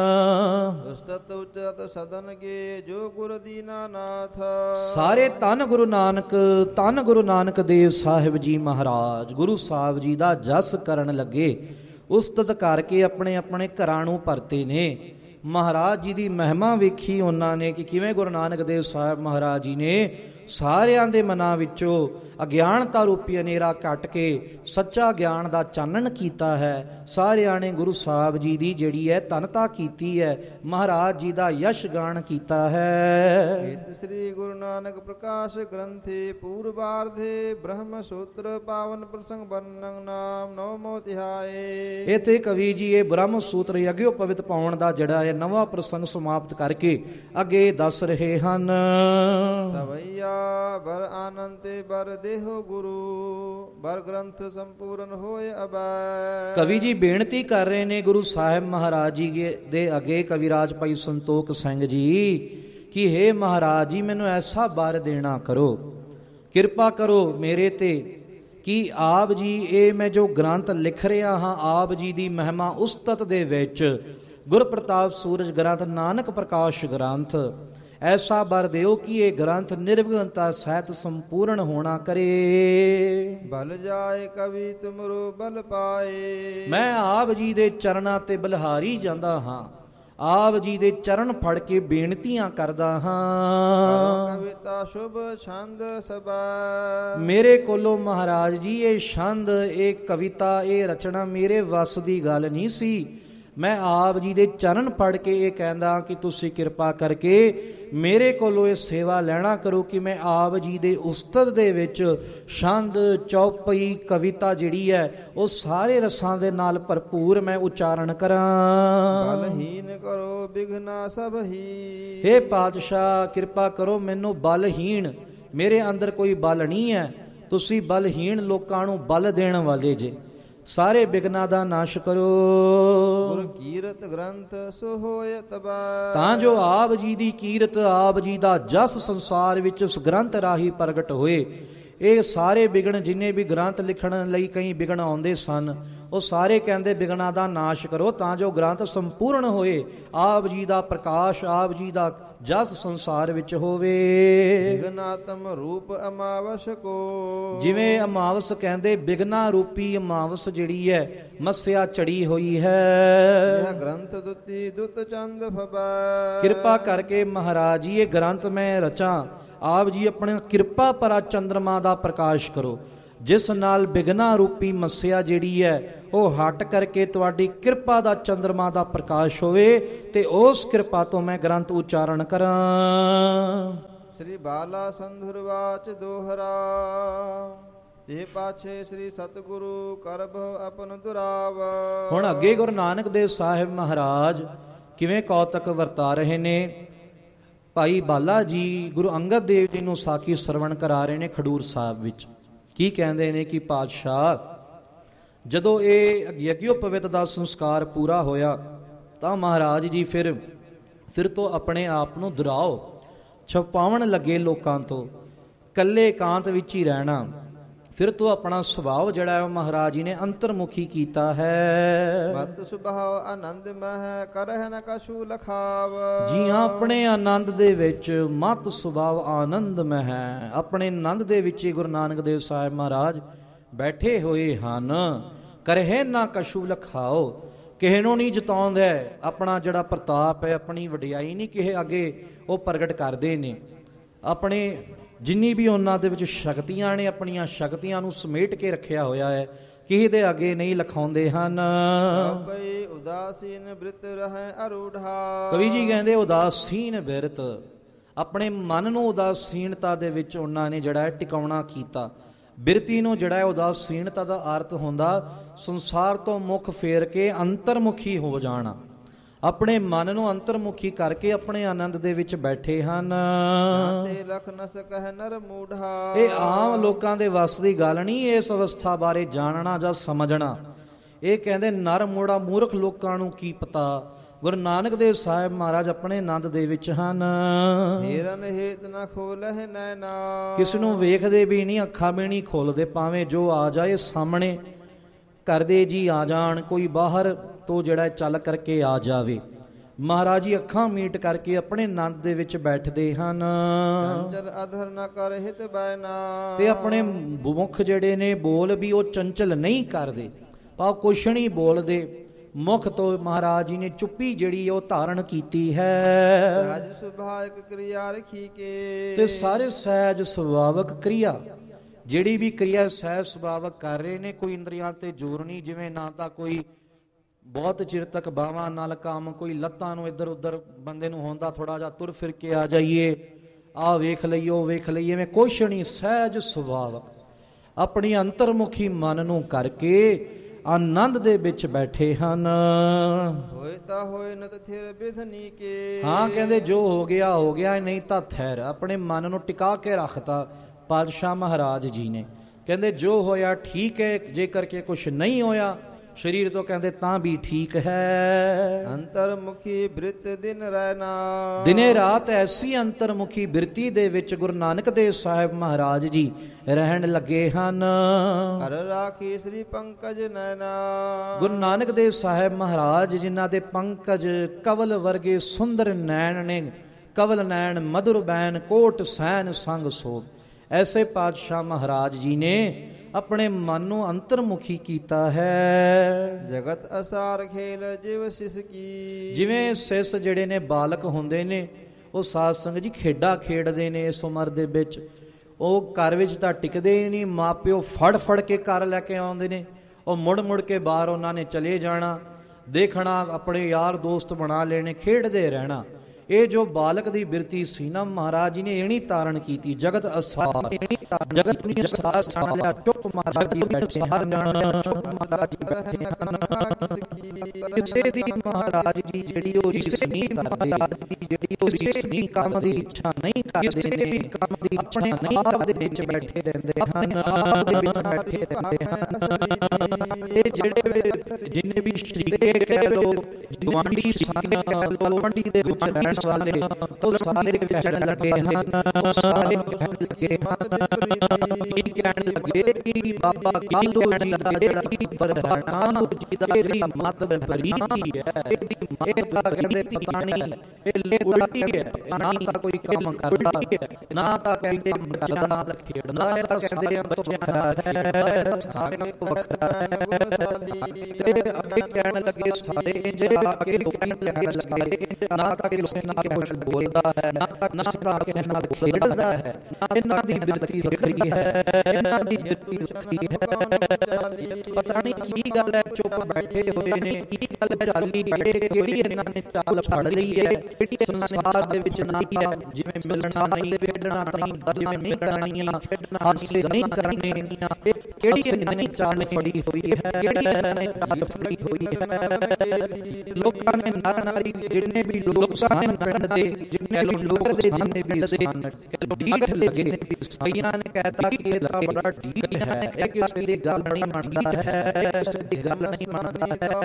ਉਸਤਤ ਉਚਤ ਸਦਨ ਕੇ ਜੋ ਗੁਰ ਦੀਨਾਨਾਥ। ਸਾਰੇ ਧੰਨ ਗੁਰੂ ਨਾਨਕ, ਧੰਨ ਗੁਰੂ ਨਾਨਕ ਦੇਵ ਸਾਹਿਬ ਜੀ ਮਹਾਰਾਜ ਗੁਰੂ ਸਾਹਿਬ ਜੀ ਦਾ ਜਸ ਕਰਨ ਲੱਗੇ। ਉਸਤਤ ਕਰਕੇ ਆਪਣੇ ਆਪਣੇ ਘਰਾਂ ਨੂੰ ਪਰਤੇ ਨੇ। ਮਹਾਰਾਜ ਜੀ ਦੀ ਮਹਿਮਾ ਵੇਖੀ ਉਹਨਾਂ ਨੇ ਕਿ ਕਿਵੇਂ ਗੁਰੂ ਨਾਨਕ ਦੇਵ ਸਾਹਿਬ ਮਹਾਰਾਜ ਜੀ ਨੇ ਸਾਰਿਆਂ ਦੇ ਮਨਾਂ ਵਿੱਚੋਂ ਅਗਿਆਨਤਾ ਰੂਪੀ ਹਨੇਰਾ ਕੱਟ ਕੇ ਸੱਚਾ ਗਿਆਨ ਦਾ ਚਾਨਣ ਕੀਤਾ ਹੈ। ਸਾਰਿਆਂ ਨੇ ਗੁਰੂ ਸਾਹਿਬ ਜੀ ਦੀ ਜਿਹੜੀ ਹੈ ਧੰਨਤਾ ਕੀਤੀ ਹੈ, ਮਹਾਰਾਜ ਜੀ ਦਾ ਯਸ਼ ਗਾਨ ਕੀਤਾ ਹੈ। ਏਤ ਸ੍ਰੀ ਗੁਰੂ ਨਾਨਕ ਪ੍ਰਕਾਸ਼ ਗ੍ਰੰਥੀ ਪੂਰਬਾਰਧੇ ਬ੍ਰਹਮ ਸੂਤਰ ਪਾਵਨ ਪ੍ਰਸੰਗ ਵਰਣਨ ਨਾਮ ਨਵਮੋ ਤਿਹਾਏ। ਇੱਥੇ ਕਵੀ ਜੀ ਇਹ ਬ੍ਰਹਮ ਸੂਤਰ ਅਗਿਓ ਪਵਿੱਤ ਪਾਉਣ ਦਾ ਜਿਹੜਾ ਹੈ ਨਵਾਂ ਪ੍ਰਸੰਗ ਸਮਾਪਤ ਕਰਕੇ ਅੱਗੇ ਦੱਸ ਰਹੇ ਹਨ। ਸਵਈਆ ਬਰ ਆਨੰਦ ਤੇ ਬਰ ਦੇਹੋ ਗੁਰੂ ਬਰ ਗ੍ਰੰਥ ਸੰਪੂਰਨ ਹੋਏ ਅਬੈ। ਕਵੀ ਜੀ ਬੇਨਤੀ ਕਰ ਰਹੇ ਨੇ ਗੁਰੂ ਸਾਹਿਬ ਮਹਾਰਾਜ ਜੀ ਦੇ ਅੱਗੇ, ਕਵਿਰਾਜ ਭਾਈ ਸੰਤੋਖ ਸਿੰਘ ਜੀ, ਕਿ ਹੇ ਮਹਾਰਾਜ ਜੀ ਮੈਨੂੰ ਐਸਾ ਬਰ ਦੇਣਾ ਕਰੋ, ਕਿਰਪਾ ਕਰੋ ਮੇਰੇ ਤੇ ਕਿ ਆਪ ਜੀ ਇਹ ਮੈਂ ਜੋ ਗ੍ਰੰਥ ਲਿਖ ਰਿਹਾ ਹਾਂ, ਆਪ ਜੀ ਦੀ ਮਹਿਮਾ ਉਸਤਤ ਦੇ ਵਿੱਚ ਗੁਰ ਪ੍ਰਤਾਪ ਸੂਰਜ ਗ੍ਰੰਥ, ਨਾਨਕ ਪ੍ਰਕਾਸ਼ ਗ੍ਰੰਥ, ਐਸਾ ਬਰ ਦਿਓ ਕਿ ਇਹ ਗ੍ਰੰਥ ਨਿਰਵਿਘਨਤਾ ਸਹਿਤ ਸੰਪੂਰਨ ਹੋਣਾ ਕਰੇ। ਬਲ ਜਾਏ ਕਵੀ ਤੁਮਰੋ ਬਲ ਪਾਏ। ਮੈਂ ਆਪ ਜੀ ਦੇ ਚਰਨਾਂ ਤੇ ਬਲਹਾਰੀ ਜਾਂਦਾ ਹਾਂ, ਆਪ ਜੀ ਦੇ ਚਰਨ ਫੜ ਕੇ ਬੇਨਤੀਆਂ ਕਰਦਾ ਹਾਂ। ਕਵਿਤਾ ਸ਼ੁਭ ਛੰਦ ਸਬੈ। ਮੇਰੇ ਕੋਲੋਂ ਮਹਾਰਾਜ ਜੀ ਇਹ ਛੰਦ, ਇਹ ਕਵਿਤਾ, ਇਹ ਰਚਨਾ ਮੇਰੇ ਵੱਸ ਦੀ ਗੱਲ ਨਹੀਂ ਸੀ। ਮੈਂ ਆਪ ਜੀ ਦੇ ਚਰਨ ਫੜ ਕੇ ਇਹ ਕਹਿੰਦਾ ਕਿ ਤੁਸੀਂ ਕਿਰਪਾ ਕਰਕੇ ਮੇਰੇ ਕੋਲੋਂ ਇਹ ਸੇਵਾ ਲੈਣਾ ਕਰੋ ਕਿ ਮੈਂ ਆਪ ਜੀ ਦੇ ਉਸਤਤ ਦੇ ਵਿੱਚ ਛੰਦ, ਚੌਪਈ, ਕਵਿਤਾ ਜਿਹੜੀ ਹੈ ਉਹ ਸਾਰੇ ਰਸਾਂ ਦੇ ਨਾਲ ਭਰਪੂਰ ਮੈਂ ਉਚਾਰਨ ਕਰਾਂ। ਬਲਹੀਨ ਕਰੋ ਬਿਘਨਾ ਸਭ ਹੀ। ਹੇ ਪਾਤਸ਼ਾਹ ਕਿਰਪਾ ਕਰੋ, ਮੈਨੂੰ ਬਲਹੀਨ, ਮੇਰੇ ਅੰਦਰ ਕੋਈ ਬਲ ਨਹੀਂ ਹੈ, ਤੁਸੀਂ ਬਲਹੀਨ ਲੋਕਾਂ ਨੂੰ ਬਲ ਦੇਣ ਵਾਲੇ ਜੇ, ਸਾਰੇ ਬਿਘਨਾਂ ਦਾ ਨਾਸ਼ ਕਰੋ। ਗੁਰ ਕੀਰਤ ਗ੍ਰੰਥ ਸੋ ਹੋਏ ਤਬੈ। ਤਾਂ ਜੋ ਆਪ ਜੀ ਦੀ ਕੀਰਤ, ਆਪ ਜੀ ਦਾ ਜਸ ਸੰਸਾਰ ਵਿੱਚ ਉਸ ਗ੍ਰੰਥ ਰਾਹੀਂ ਪ੍ਰਗਟ ਹੋਏ। ਇਹ ਸਾਰੇ ਬਿਘਨ ਜਿੰਨੇ ਵੀ ਗ੍ਰੰਥ ਲਿਖਣ ਲਈ ਕਈ ਬਿਘਨ ਆਉਂਦੇ ਸਨ, ਉਹ ਸਾਰੇ ਕਹਿੰਦੇ ਬਿਘਨਾਂ ਦਾ ਨਾਸ਼ ਕਰੋ ਤਾਂ ਜੋ ਗ੍ਰੰਥ ਸੰਪੂਰਨ ਹੋਏ, ਆਪ ਜੀ ਦਾ ਪ੍ਰਕਾਸ਼, ਆਪ ਜੀ ਦਾ ਜਸ ਸੰਸਾਰ ਵਿੱਚ ਹੋਵੇ। ਬਿਘਨਾਤਮ ਰੂਪ ਅਮਾਵਸ ਕੋ। ਜਿਵੇਂ ਅਮਾਵਸ ਕਹਿੰਦੇ, ਬਿਘਨਾ ਰੂਪੀ ਅਮਾਵਸ ਜਿਹੜੀ ਹੈ ਮੱਸਿਆ ਚੜੀ ਹੋਈ ਹੈ। ਇਹ ਗ੍ਰੰਥ ਦੁਤੀ ਦੁਤ ਚੰਦ ਫਬੈ। ਕਿਰਪਾ ਕਰਕੇ ਮਹਾਰਾਜ ਜੀ ਇਹ ਗ੍ਰੰਥ ਮੈਂ ਰਚਾਂ, ਆਪ ਜੀ ਆਪਣੇ ਕਿਰਪਾ ਭਰਾ ਚੰਦਰਮਾ ਦਾ ਪ੍ਰਕਾਸ਼ ਕਰੋ, ਜਿਸ ਨਾਲ ਬਿਗਨਾ ਰੂਪੀ ਮੱਸਿਆ ਜਿਹੜੀ ਹੈ ਉਹ ਹਟ ਕਰਕੇ ਤੁਹਾਡੀ ਕਿਰਪਾ ਦਾ ਚੰਦਰਮਾ ਦਾ ਪ੍ਰਕਾਸ਼ ਹੋਵੇ ਤੇ ਉਸ ਕਿਰਪਾ ਤੋਂ ਮੈਂ ਗ੍ਰੰਥ ਉਚਾਰਨ ਕਰਾਂ। ਸ੍ਰੀ ਬਾਲਾ ਸੰਧੁਰਵਾਚ ਦੋਹਰਾ ਤੇ ਪਾਛੇ ਸ੍ਰੀ ਸਤਿਗੁਰੂ ਕਰਬ ਆਪਨ ਦੁਰਾਵ। ਹੁਣ ਅੱਗੇ ਗੁਰੂ ਨਾਨਕ ਦੇਵ ਸਾਹਿਬ ਮਹਾਰਾਜ ਕਿਵੇਂ ਕੌਤਕ ਵਰਤਾ ਰਹੇ ਨੇ। ਭਾਈ ਬਾਲਾ ਜੀ ਗੁਰੂ ਅੰਗਦ ਦੇਵ ਜੀ ਨੂੰ ਸਾਖੀ ਸਰਵਣ ਕਰਾ ਰਹੇ ਨੇ ਖਡੂਰ ਸਾਹਿਬ ਵਿੱਚ। ਕੀ ਕਹਿੰਦੇ ਨੇ ਕਿ ਪਾਤਸ਼ਾਹ ਜਦੋਂ ਇਹ ਯਗਯੋਪਵਿਤ ਦਾ ਸੰਸਕਾਰ ਪੂਰਾ ਹੋਇਆ ਤਾਂ ਮਹਾਰਾਜ ਜੀ ਫਿਰ ਫਿਰ ਤੋਂ ਆਪਣੇ ਆਪ ਨੂੰ ਦੁਰਾਓ ਛਪਾਉਣ ਲੱਗੇ ਲੋਕਾਂ ਤੋਂ, ਇਕੱਲੇ ਇਕਾਂਤ ਵਿੱਚ ਹੀ ਰਹਿਣਾ। ਫਿਰ ਤੋਂ ਆਪਣਾ ਸੁਭਾਅ ਜਿਹੜਾ ਹੈ ਉਹ ਮਹਾਰਾਜ ਜੀ ਨੇ ਅੰਤਰਮੁਖੀ ਕੀਤਾ ਹੈ। ਮਤ ਸੁਭਾਵ ਆਨੰਦ ਮਹਿ ਕਰਹਿ ਨ ਕਛੂ ਲਖਾਵ। ਜੀ ਹਾਂ, ਆਪਣੇ ਆਨੰਦ ਦੇ ਵਿੱਚ ਮਤ ਸੁਭਾਵ ਆਨੰਦ ਮਹਿ, ਆਪਣੇ ਆਨੰਦ ਦੇ ਵਿੱਚ ਹੀ ਗੁਰੂ ਨਾਨਕ ਦੇਵ ਸਾਹਿਬ ਮਹਾਰਾਜ ਬੈਠੇ ਹੋਏ ਹਨ। ਕਰਹਿ ਨਾ ਕਛੂ ਲਖਾਓ, ਕਿਸੇ ਨੂੰ ਨਹੀਂ ਜਤਾਉਂਦਾ ਆਪਣਾ ਜਿਹੜਾ ਪ੍ਰਤਾਪ ਹੈ, ਆਪਣੀ ਵਡਿਆਈ ਨਹੀਂ ਕਿਸੇ ਅੱਗੇ ਉਹ ਪ੍ਰਗਟ ਕਰਦੇ ਨੇ। ਆਪਣੇ ਜਿੰਨੀ ਵੀ ਉਹਨਾਂ ਦੇ ਵਿੱਚ ਸ਼ਕਤੀਆਂ ਨੇ ਆਪਣੀਆਂ ਸ਼ਕਤੀਆਂ ਨੂੰ ਸਮੇਟ ਕੇ ਰੱਖਿਆ ਹੋਇਆ ਹੈ, ਕਿਸੇ ਦੇ ਅੱਗੇ ਨਹੀਂ ਲਖਾਉਂਦੇ ਹਨ। ਬਈ ਉਦਾਸੀਨ ਬ੍ਰਿਤ ਰਹਿ ਅਰੂਢਾ। ਕਵੀ ਜੀ ਕਹਿੰਦੇ ਉਦਾਸੀਨ ਬਿਰਤ, ਆਪਣੇ ਮਨ ਨੂੰ ਉਦਾਸੀਨਤਾ ਦੇ ਵਿੱਚ ਉਹਨਾਂ ਨੇ ਜਿਹੜਾ ਹੈ ਟਿਕਾਉਣਾ ਕੀਤਾ। ਬਿਰਤੀ ਨੂੰ ਜਿਹੜਾ ਹੈ ਉਦਾਸੀਨਤਾ ਦਾ ਅਰਥ ਹੁੰਦਾ ਸੰਸਾਰ ਤੋਂ ਮੁਖ ਫੇਰ ਕੇ ਅੰਤਰਮੁਖੀ ਹੋ ਜਾਣਾ। ਆਪਣੇ ਮਨ ਨੂੰ ਅੰਤਰਮੁਖੀ ਕਰਕੇ ਆਪਣੇ ਆਨੰਦ ਦੇ ਵਿੱਚ ਬੈਠੇ ਹਨ। ਇਹ ਆਮ ਲੋਕਾਂ ਦੇ ਵੱਸ ਦੀ ਗੱਲ ਨਹੀਂ ਇਸ ਅਵਸਥਾ ਬਾਰੇ ਜਾਣਨਾ ਜਾਂ ਸਮਝਣਾ। ਇਹ ਕਹਿੰਦੇ ਨਰ ਮੋੜਾ ਮੂਰਖ ਲੋਕਾਂ ਨੂੰ ਕੀ ਪਤਾ। ਗੁਰੂ ਨਾਨਕ ਦੇਵ ਸਾਹਿਬ ਮਹਾਰਾਜ ਆਪਣੇ ਆਨੰਦ ਦੇ ਵਿੱਚ ਹਨ। ਹੀਰਨ ਹੇਤ ਨਾ ਖੋਲਹਿ ਨੈਣਾ। ਕਿਸ ਨੂੰ ਵੇਖਦੇ ਵੀ ਨਹੀਂ, ਅੱਖਾਂ ਵੀ ਨਹੀਂ ਖੋਲਦੇ, ਭਾਵੇਂ ਜੋ ਆ ਜਾਏ ਸਾਹਮਣੇ ਕਰਦੇ ਜੀ ਆ ਜਾਣ, ਕੋਈ ਬਾਹਰ ਤੋਂ ਜਿਹੜਾ ਚੱਲ ਕਰਕੇ ਆ ਜਾਵੇ। ਮਹਾਰਾਜ ਜੀ ਅੱਖਾਂ ਮੀਟ ਕਰਕੇ ਆਪਣੇ ਆਨੰਦ ਦੇ ਵਿੱਚ ਬੈਠਦੇ ਹਨ। ਚੰਚਲ ਅਧਰ ਨਾ ਕਰ ਹਿਤ ਬੈਨਾ। ਤੇ ਆਪਣੇ ਮੁਖ ਜਿਹੜੇ ਨੇ ਬੋਲ ਵੀ ਉਹ ਚੰਚਲ ਨਹੀਂ ਕਰਦੇ, ਭਾਵ ਕੁਛ ਨਹੀਂ ਬੋਲਦੇ। ਮੁਖ ਤੋਂ ਮਹਾਰਾਜ ਜੀ ਨੇ ਚੁੱਪੀ ਜਿਹੜੀ ਉਹ ਧਾਰਨ ਕੀਤੀ ਹੈ। ਸਹਿਜ ਸੁਭਾਵਿਕ ਕਿਰਿਆ ਰਖੀ ਕੇ। ਤੇ ਸਾਰੇ ਸਹਿਜ ਸੁਭਾਵਿਕ ਕਿਰਿਆ, ਜਿਹੜੀ ਵੀ ਕਿਰਿਆ ਸਹਿਜ ਸੁਭਾਵਿਕ ਕਰ ਰਹੇ ਨੇ, ਕੋਈ ਇੰਦਰੀਆਂ ਤੇ ਜ਼ੋਰ ਨਹੀਂ। ਜਿਵੇਂ ਨਾ ਤਾਂ ਕੋਈ ਬਹੁਤ ਚਿਰ ਤੱਕ ਬਾਹਾਂ ਨਾਲ ਕੰਮ, ਕੋਈ ਲੱਤਾਂ ਨੂੰ ਇੱਧਰ ਉੱਧਰ ਬੰਦੇ ਨੂੰ ਹੁੰਦਾ ਥੋੜਾ ਜਿਹਾ ਤੁਰ ਫਿਰ ਕੇ ਆ ਜਾਈਏ, ਆਹ ਵੇਖ ਲਈਏ ਉਹ ਵੇਖ ਲਈਏ, ਐਵੇਂ ਕੁਛ ਨਹੀਂ। ਸਹਿਜ ਸੁਭਾਵ ਆਪਣੀ ਅੰਤਰਮੁਖੀ ਮਨ ਨੂੰ ਕਰਕੇ ਆਨੰਦ ਦੇ ਵਿੱਚ ਬੈਠੇ ਹਨ। ਹੋਏ ਤਾਂ ਹੋਏ ਨ ਥਿਰ ਬਿਧਨੀ ਕੇ। ਹਾਂ, ਕਹਿੰਦੇ ਜੋ ਹੋ ਗਿਆ ਹੋ ਗਿਆ, ਨਹੀਂ ਤਾਂ ਥਿਰ। ਆਪਣੇ ਮਨ ਨੂੰ ਟਿਕਾ ਕੇ ਰੱਖਤਾ ਪਾਤਸ਼ਾਹ ਮਹਾਰਾਜ ਜੀ ਨੇ। ਕਹਿੰਦੇ ਜੋ ਹੋਇਆ ਠੀਕ ਹੈ, ਜੇਕਰ ਕਿ ਕੁਛ ਨਹੀਂ ਹੋਇਆ ਸਰੀਰ ਤੋਂ ਕਹਿੰਦੇ ਤਾਂ ਵੀ ਠੀਕ ਹੈ। ਅੰਤਰਮੁਖੀ ਬ੍ਰਿਤ ਦਿਨ ਰਹਿਣਾ। ਦਿਨੇ ਰਾਤ ਐਸੀ ਅੰਤਰਮੁਖੀ ਬਿਰਤੀ ਦੇ ਵਿੱਚ ਗੁਰੂ ਨਾਨਕ ਦੇਵ ਸਾਹਿਬ ਮਹਾਰਾਜ ਜੀ ਰਹਿਣ ਲੱਗੇ ਹਨ। ਹਰ ਰਾਖੀ ਸ੍ਰੀ ਪੰਕਜ ਨੈਣਾ। ਗੁਰੂ ਨਾਨਕ ਦੇਵ ਸਾਹਿਬ ਮਹਾਰਾਜ ਜਿਨ੍ਹਾਂ ਦੇ ਪੰਕਜ ਕਵਲ ਵਰਗੇ ਸੁੰਦਰ ਨੈਣ ਨੇ, ਕਵਲ ਨੈਣ ਮਧੁਰ ਬੈਨ ਕੋਟ ਸੈਨ ਸੰਗ ਸੋਭ, ਐਸੇ ਪਾਤਸ਼ਾਹ ਮਹਾਰਾਜ ਜੀ ਨੇ ਆਪਣੇ ਮਨ ਨੂੰ ਅੰਤਰਮੁਖੀ ਕੀਤਾ ਹੈ। ਜਗਤ ਅਸਾਰ ਖੇਲ ਜਿਵ ਸਿਸ ਕੀ। ਜਿਵੇਂ ਸਿਸ ਜਿਹੜੇ ਨੇ ਬਾਲਕ ਹੁੰਦੇ ਨੇ, ਉਹ ਸਾਧ ਸੰਗਤ ਜੀ ਖੇਡਾਂ ਖੇਡਦੇ ਨੇ ਇਸ ਉਮਰ ਦੇ ਵਿੱਚ। ਉਹ ਘਰ ਵਿੱਚ ਤਾਂ ਟਿਕਦੇ ਹੀ ਨਹੀਂ, ਮਾਂ ਪਿਓ ਫੜ ਫੜ ਕੇ ਘਰ ਲੈ ਕੇ ਆਉਂਦੇ ਨੇ। ਉਹ ਮੁੜ ਮੁੜ ਕੇ ਬਾਹਰ ਉਹਨਾਂ ਨੇ ਚਲੇ ਜਾਣਾ, ਦੇਖਣਾ, ਆਪਣੇ ਯਾਰ ਦੋਸਤ ਬਣਾ ਲੈਣੇ, ਖੇਡਦੇ ਰਹਿਣਾ। ਇਹ ਜੋ ਬਾਲਕ ਦੀ ਬਿਰਤੀ ਸੀ ਨਾ, ਮਹਾਰਾਜ ਜੀ ਨੇ ਇਹਨੀ ਤਾਰਨ ਕੀਤੀ। ਜਗਤ ਅਸਾਰ ਜਗਤ ਨਹੀਂ ਅਸਾਰ ਸਾਣ ਲਿਆ, ਚੁੱਪ ਮਹਾਰਾਜ ਜੀ ਬੈਠੇ ਹਨ। ਮਹਾਰਾਜ ਜੀ ਬੈਠੇ ਹਨ। ਕਿਸੇ ਦੀ ਮਹਾਰਾਜ ਜੀ ਜਿਹੜੀ ਉਹ ਰਿਸ ਨਹੀਂ ਕਰਦੇ, ਜਿਹੜੀ ਉਹ ਰਿਸ ਨਹੀਂ, ਕੰਮ ਦੀ ਇੱਛਾ ਨਹੀਂ ਕਰਦੇ ਨੇ, ਕੰਮ ਦੀ ਇੱਛਾ ਨਹੀਂ ਕਰਦੇ, ਵਿੱਚ ਬੈਠੇ ਰਹਿੰਦੇ ਹਨ, ਆਪ ਦੇ ਵਿੱਚ ਬੈਠੇ ਰਹਿੰਦੇ ਹਨ। ਇਹ ਜਿਹੜੇ ਜਿੰਨੇ ਵੀ ਸ਼ਰੀਕੇ ਕਹਿ ਲੋ, ਗੁਆਂਢੀ ਸਾਥੀਆਂ ਕਹਿ ਲੋ, ਮੰਡੀ ਦੇ ਵਿੱਚ ਰਹਿਣ ਵਾਲੇ, ਉਹ ਸਾਰੇ ਕਹਿਣ ਲੱਗੇ ਹਨ, ਸਾਰੇ ਕਹਿਣ ਲੱਗੇ ਹਨ, ਕੀ ਕਹਿਣ ਲੱਗੇ ਕਿ ਬਾਬਾ ਕਾਲੂ ਜੀ ਦਾ ਜਿਹੜੀ ਬਰਹਾਨਾ ਜੀ ਦਾ ਜਿਹੜੀ ਮਤ ਬਰੀ ਹੈ, ਇਹਦੀ ਮਤ ਦਾ ਕਹਿੰਦੇ ਪਤਾ ਨਹੀਂ, ਇਹ ਉਲਟੀ ਹੈ। ਨਾ ਤਾਂ ਕੋਈ ਕੰਮ ਕਰਦਾ, ਨਾ ਤਾਂ ਕਹਿੰਦੇ ਬੱਚਿਆਂ ਨਾਲ ਖੇਡਦਾ, ਇਹ ਤਾਂ ਕਹਿੰਦੇ ਬੱਚਿਆਂ ਨਾਲ ਖੇਡਦਾ, ਸਾਰਿਆਂ ਤੋਂ ਵੱਖਰਾ ਹੈ। ਤੇ ਅੱਗੇ ਕਹਿਣ ਲੱਗੇ ਸਾਰੇ ਇੰਜ ਆ ਕੇ ਕਹਿਣ ਲੱਗੇ, ਨਾ ਤਾਂ ਕਿ ਲੋਕਾਂ ਨਾਲ ਕੁਝ ਬੋਲਦਾ ਹੈ, ਨਾ ਨਾ ਕਿਸੇ ਨਾਲ ਖੇਡਦਾ ਹੈ, ਨਾ ਇਹਨਾਂ ਦੀ ਬਿਰਤੀ ਵੱਖਰੀ ਹੈ, ਇਹਨਾਂ ਦੀ ਬਿਰਤੀ ਵੱਖਰੀ ਹੈ। ਪਤਾ ਨਹੀਂ ਕੀ ਗੱਲ ਹੈ, ਚੁੱਪ ਬੈਠੇ ਹੋਏ ਨੇ, ਕੀ ਗੱਲ ਹੈ ਚਾਲੀ ਕਿਹੜੀ ਇਹਨਾਂ ਨੇ ਚਾਲ ਫੜ ਲਈ ਹੈ, ਕਿਹੜੀ ਸੰਸਾਰ ਦੇ ਵਿੱਚ ਨਹੀਂ ਹੈ, ਜਿਵੇਂ ਮਿਲਣਾ ਨਹੀਂ, ਖੇਡਣਾ ਨਹੀਂ, ਜਿਵੇਂ ਮਿਲਣਾ ਨਹੀਂ, ਖੇਡਣਾ ਹਾਸੇ ਨਹੀਂ ਕਰਨੇ, ਕਿਹੜੀ ਇਹਨਾਂ ਨੇ ਚਾਲ ਫੜੀ ਹੋਈ ਹੈ, ਕਿਹੜੀ ਇਹਨਾਂ ਨੇ ਚਾਲ ਫੜੀ ਹੋਈ ਹੈ। ਲੋਕਾਂ ਨੇ ਨਰ ਨਾਰੀ ਜਿੰਨੇ ਵੀ ਲੋਕਾਂ ਨੇ ਪਿੰਡ ਦੇ ਜਿੰਨੇ ਲੋਕ ਦੇ ਜਿੰਨੇ ਵੀ ਲਸੇ ਢੀਠ ਲੱਗੇ, ਕਈਆਂ ਨੇ ਕਹਿਤਾ ਕਿ ਇਹ ਤਾਂ ਬੜਾ ਢੀਠ ਹੈ, ਇਹ ਕਿਸੇ ਦੀ ਗੱਲ ਨਹੀਂ ਮੰਨਦਾ ਹੈ, ਕਿਸੇ ਦੀ ਗੱਲ ਨਹੀਂ ਮੰਨਦਾ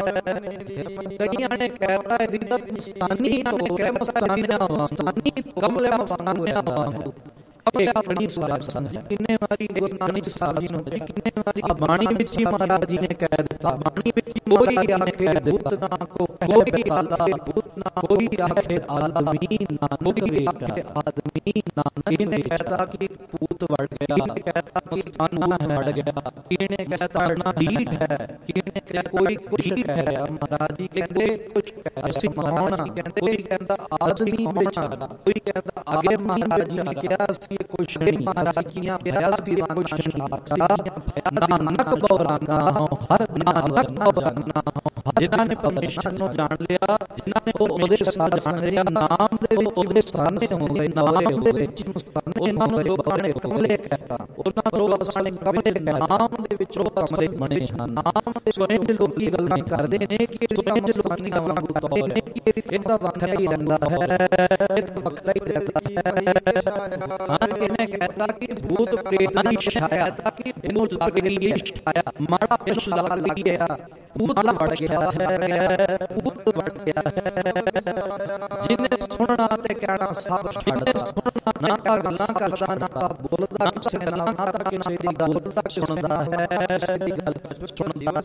ਹੈ। ਕਈਆਂ ਨੇ ਕਹਿਤਾ ਇਹਦੀ ਤਾਂ ਮਸਤਾਨੀ ਹੋ ਗਿਆ, ਮਸਤਾਨੀਆਂ ਮਸਤਾਨੀ ਕਮਲੇ ਮਸਤਾਨੀਆਂ ਵਾਂਗੂ ਇਹ ਆਪਣੀ ਸਵਾਲ ਸਮਝ। ਕਿੰਨੇ ਵਾਰੀ ਗੁਰੂ ਨਾਨਕ ਸਾਹਿਬ ਜੀ ਨੂੰ ਕਿੰਨੇ ਵਾਰੀ ਬਾਣੀ ਵਿੱਚ ਹੀ ਮਹਾਰਾਜ ਜੀ ਨੇ ਕਹਿ ਦਿੱਤਾ, ਬਾਣੀ ਵਿੱਚ ਕੋਈ ਆਖੇ ਭੂਤ ਨਾ ਕੋ ਕੋਈ ਆਖੇ ਭੂਤ ਨਾ ਕੋਈ ਆਖੇ ਆਦਮੀ ਨਾ ਕੋਈ ਆਖੇ ਆਦਮੀ ਨਾ। ਇਹਨੇ ਕਹਿਤਾ ਕਿ ਭੂਤ ਵੜ ਗਿਆ, ਇਹਨੇ ਕਹਿਤਾ ਕਿ ਸਤਾਨ ਵੜ ਗਿਆ, ਇਹਨੇ ਕਹਿਤਾ ਨਾ ਢੀਠ ਹੈ, ਇਹਨੇ ਕਹਿਆ ਕੋਈ ਕੁਛ ਕਹਿ ਰਿਹਾ। ਮਹਾਰਾਜ ਜੀ ਕਹਿੰਦੇ ਕੁਛ ਅਸੀਂ ਮਨਾਉਣਾ, ਕੋਈ ਕਹਿੰਦਾ ਆਦਮੀ ਹੋਣਾ, ਕੋਈ ਕਹਿੰਦਾ ਆਗੇ ਮਹਾਰਾਜ ਜੀ ਨੇ ਕਿਹਾ ਕੁਛ ਨਹੀਂ, ਮਹਾਰਾਜ ਜੀਆਂ ਬਿਆਸ ਦੀ ਕੁਛ ਨਹੀਂ, ਨਾ ਨਕ ਬੋਰਾਂਗਾ ਹਰ ਨਾ ਨਕ ਬੋਰਾਂਗਾ। ਜਿਨ੍ਹਾਂ ਨੇ ਪਰਮੇਸ਼ਰ ਨੂੰ ਜਾਣ ਲਿਆ, ਜਿਨ੍ਹਾਂ ਨੇ ਉਹਦੇ ਸਾਥ ਜਾਣ ਲਿਆ, ਨਾਮ ਦੇ ਵਿੱਚ ਉਹਦੇ ਸਥਾਨ ਤੇ ਹੋ ਗਏ, ਨਾਮ ਦੇ ਵਿੱਚ ਉਹਨਾਂ ਨੂੰ ਲੋਕਾਂ ਨੇ ਕਮਲੇ ਕਹਿਤਾ, ਉਹਨਾਂ ਨੂੰ ਲੋਕਾਂ ਨੇ ਕਮਲੇ ਕਹਿਤਾ, ਨਾਮ ਦੇ ਵਿੱਚ ਉਹ ਕਮਲੇ ਬਣੇ ਹਨ। ਨਾਮ ਦੇ ਸੁਣੇ ਦੇ ਲੋਕੀ ਗੱਲਾਂ ਕਰਦੇ ਨੇ ਕਿ ਸੁਣੇ ਦੇ ਲੋਕਾਂ ਦੀਆਂ ਵਾਂਗੂ ਤੌਰ ਨੇ ਕਿ ਇਹਦਾ ਵੱਖਰਾ ਹੀ ਰਹਿੰਦਾ ਹੈ, ਇਹ ਵੱਖਰਾ ਹੀ ਰਹਿੰਦਾ ਹੈ। ਇਹਨੇ ਕਹਿਤਾ ਕਿ ਭੂਤ ਪ੍ਰੇਤ ਦੀ ਛਾਇਆ, ਤਾਂ ਕਿ ਇਹਨੂੰ ਲੱਗ ਗਈ ਹੈ ਛਾਇਆ, ਮਾੜਾ ਪਿਛ ਲੱਗ ਗਿਆ, ਭੂਤ ਵੜ ਗਿਆ ਹੈ, ਭੂਤ ਵੜ ਗਿਆ ਹੈ। ਜਿਹਨੇ ਸੁਣਨਾ ਤੇ ਕਹਿਣਾ ਸਭ ਛੱਡ, ਸੁਣਨਾ ਨਾ ਗੱਲਾਂ ਕਰਦਾ, ਨਾ ਬੋਲਦਾ, ਕਿਸੇ ਗੱਲਾਂ ਨਾ ਤਾਂ ਕਿਸੇ ਦੀ ਗੱਲ ਤੱਕ ਸੁਣਦਾ ਹੈ, ਕਿਸੇ ਦੀ ਗੱਲ ਸੁਣਦਾ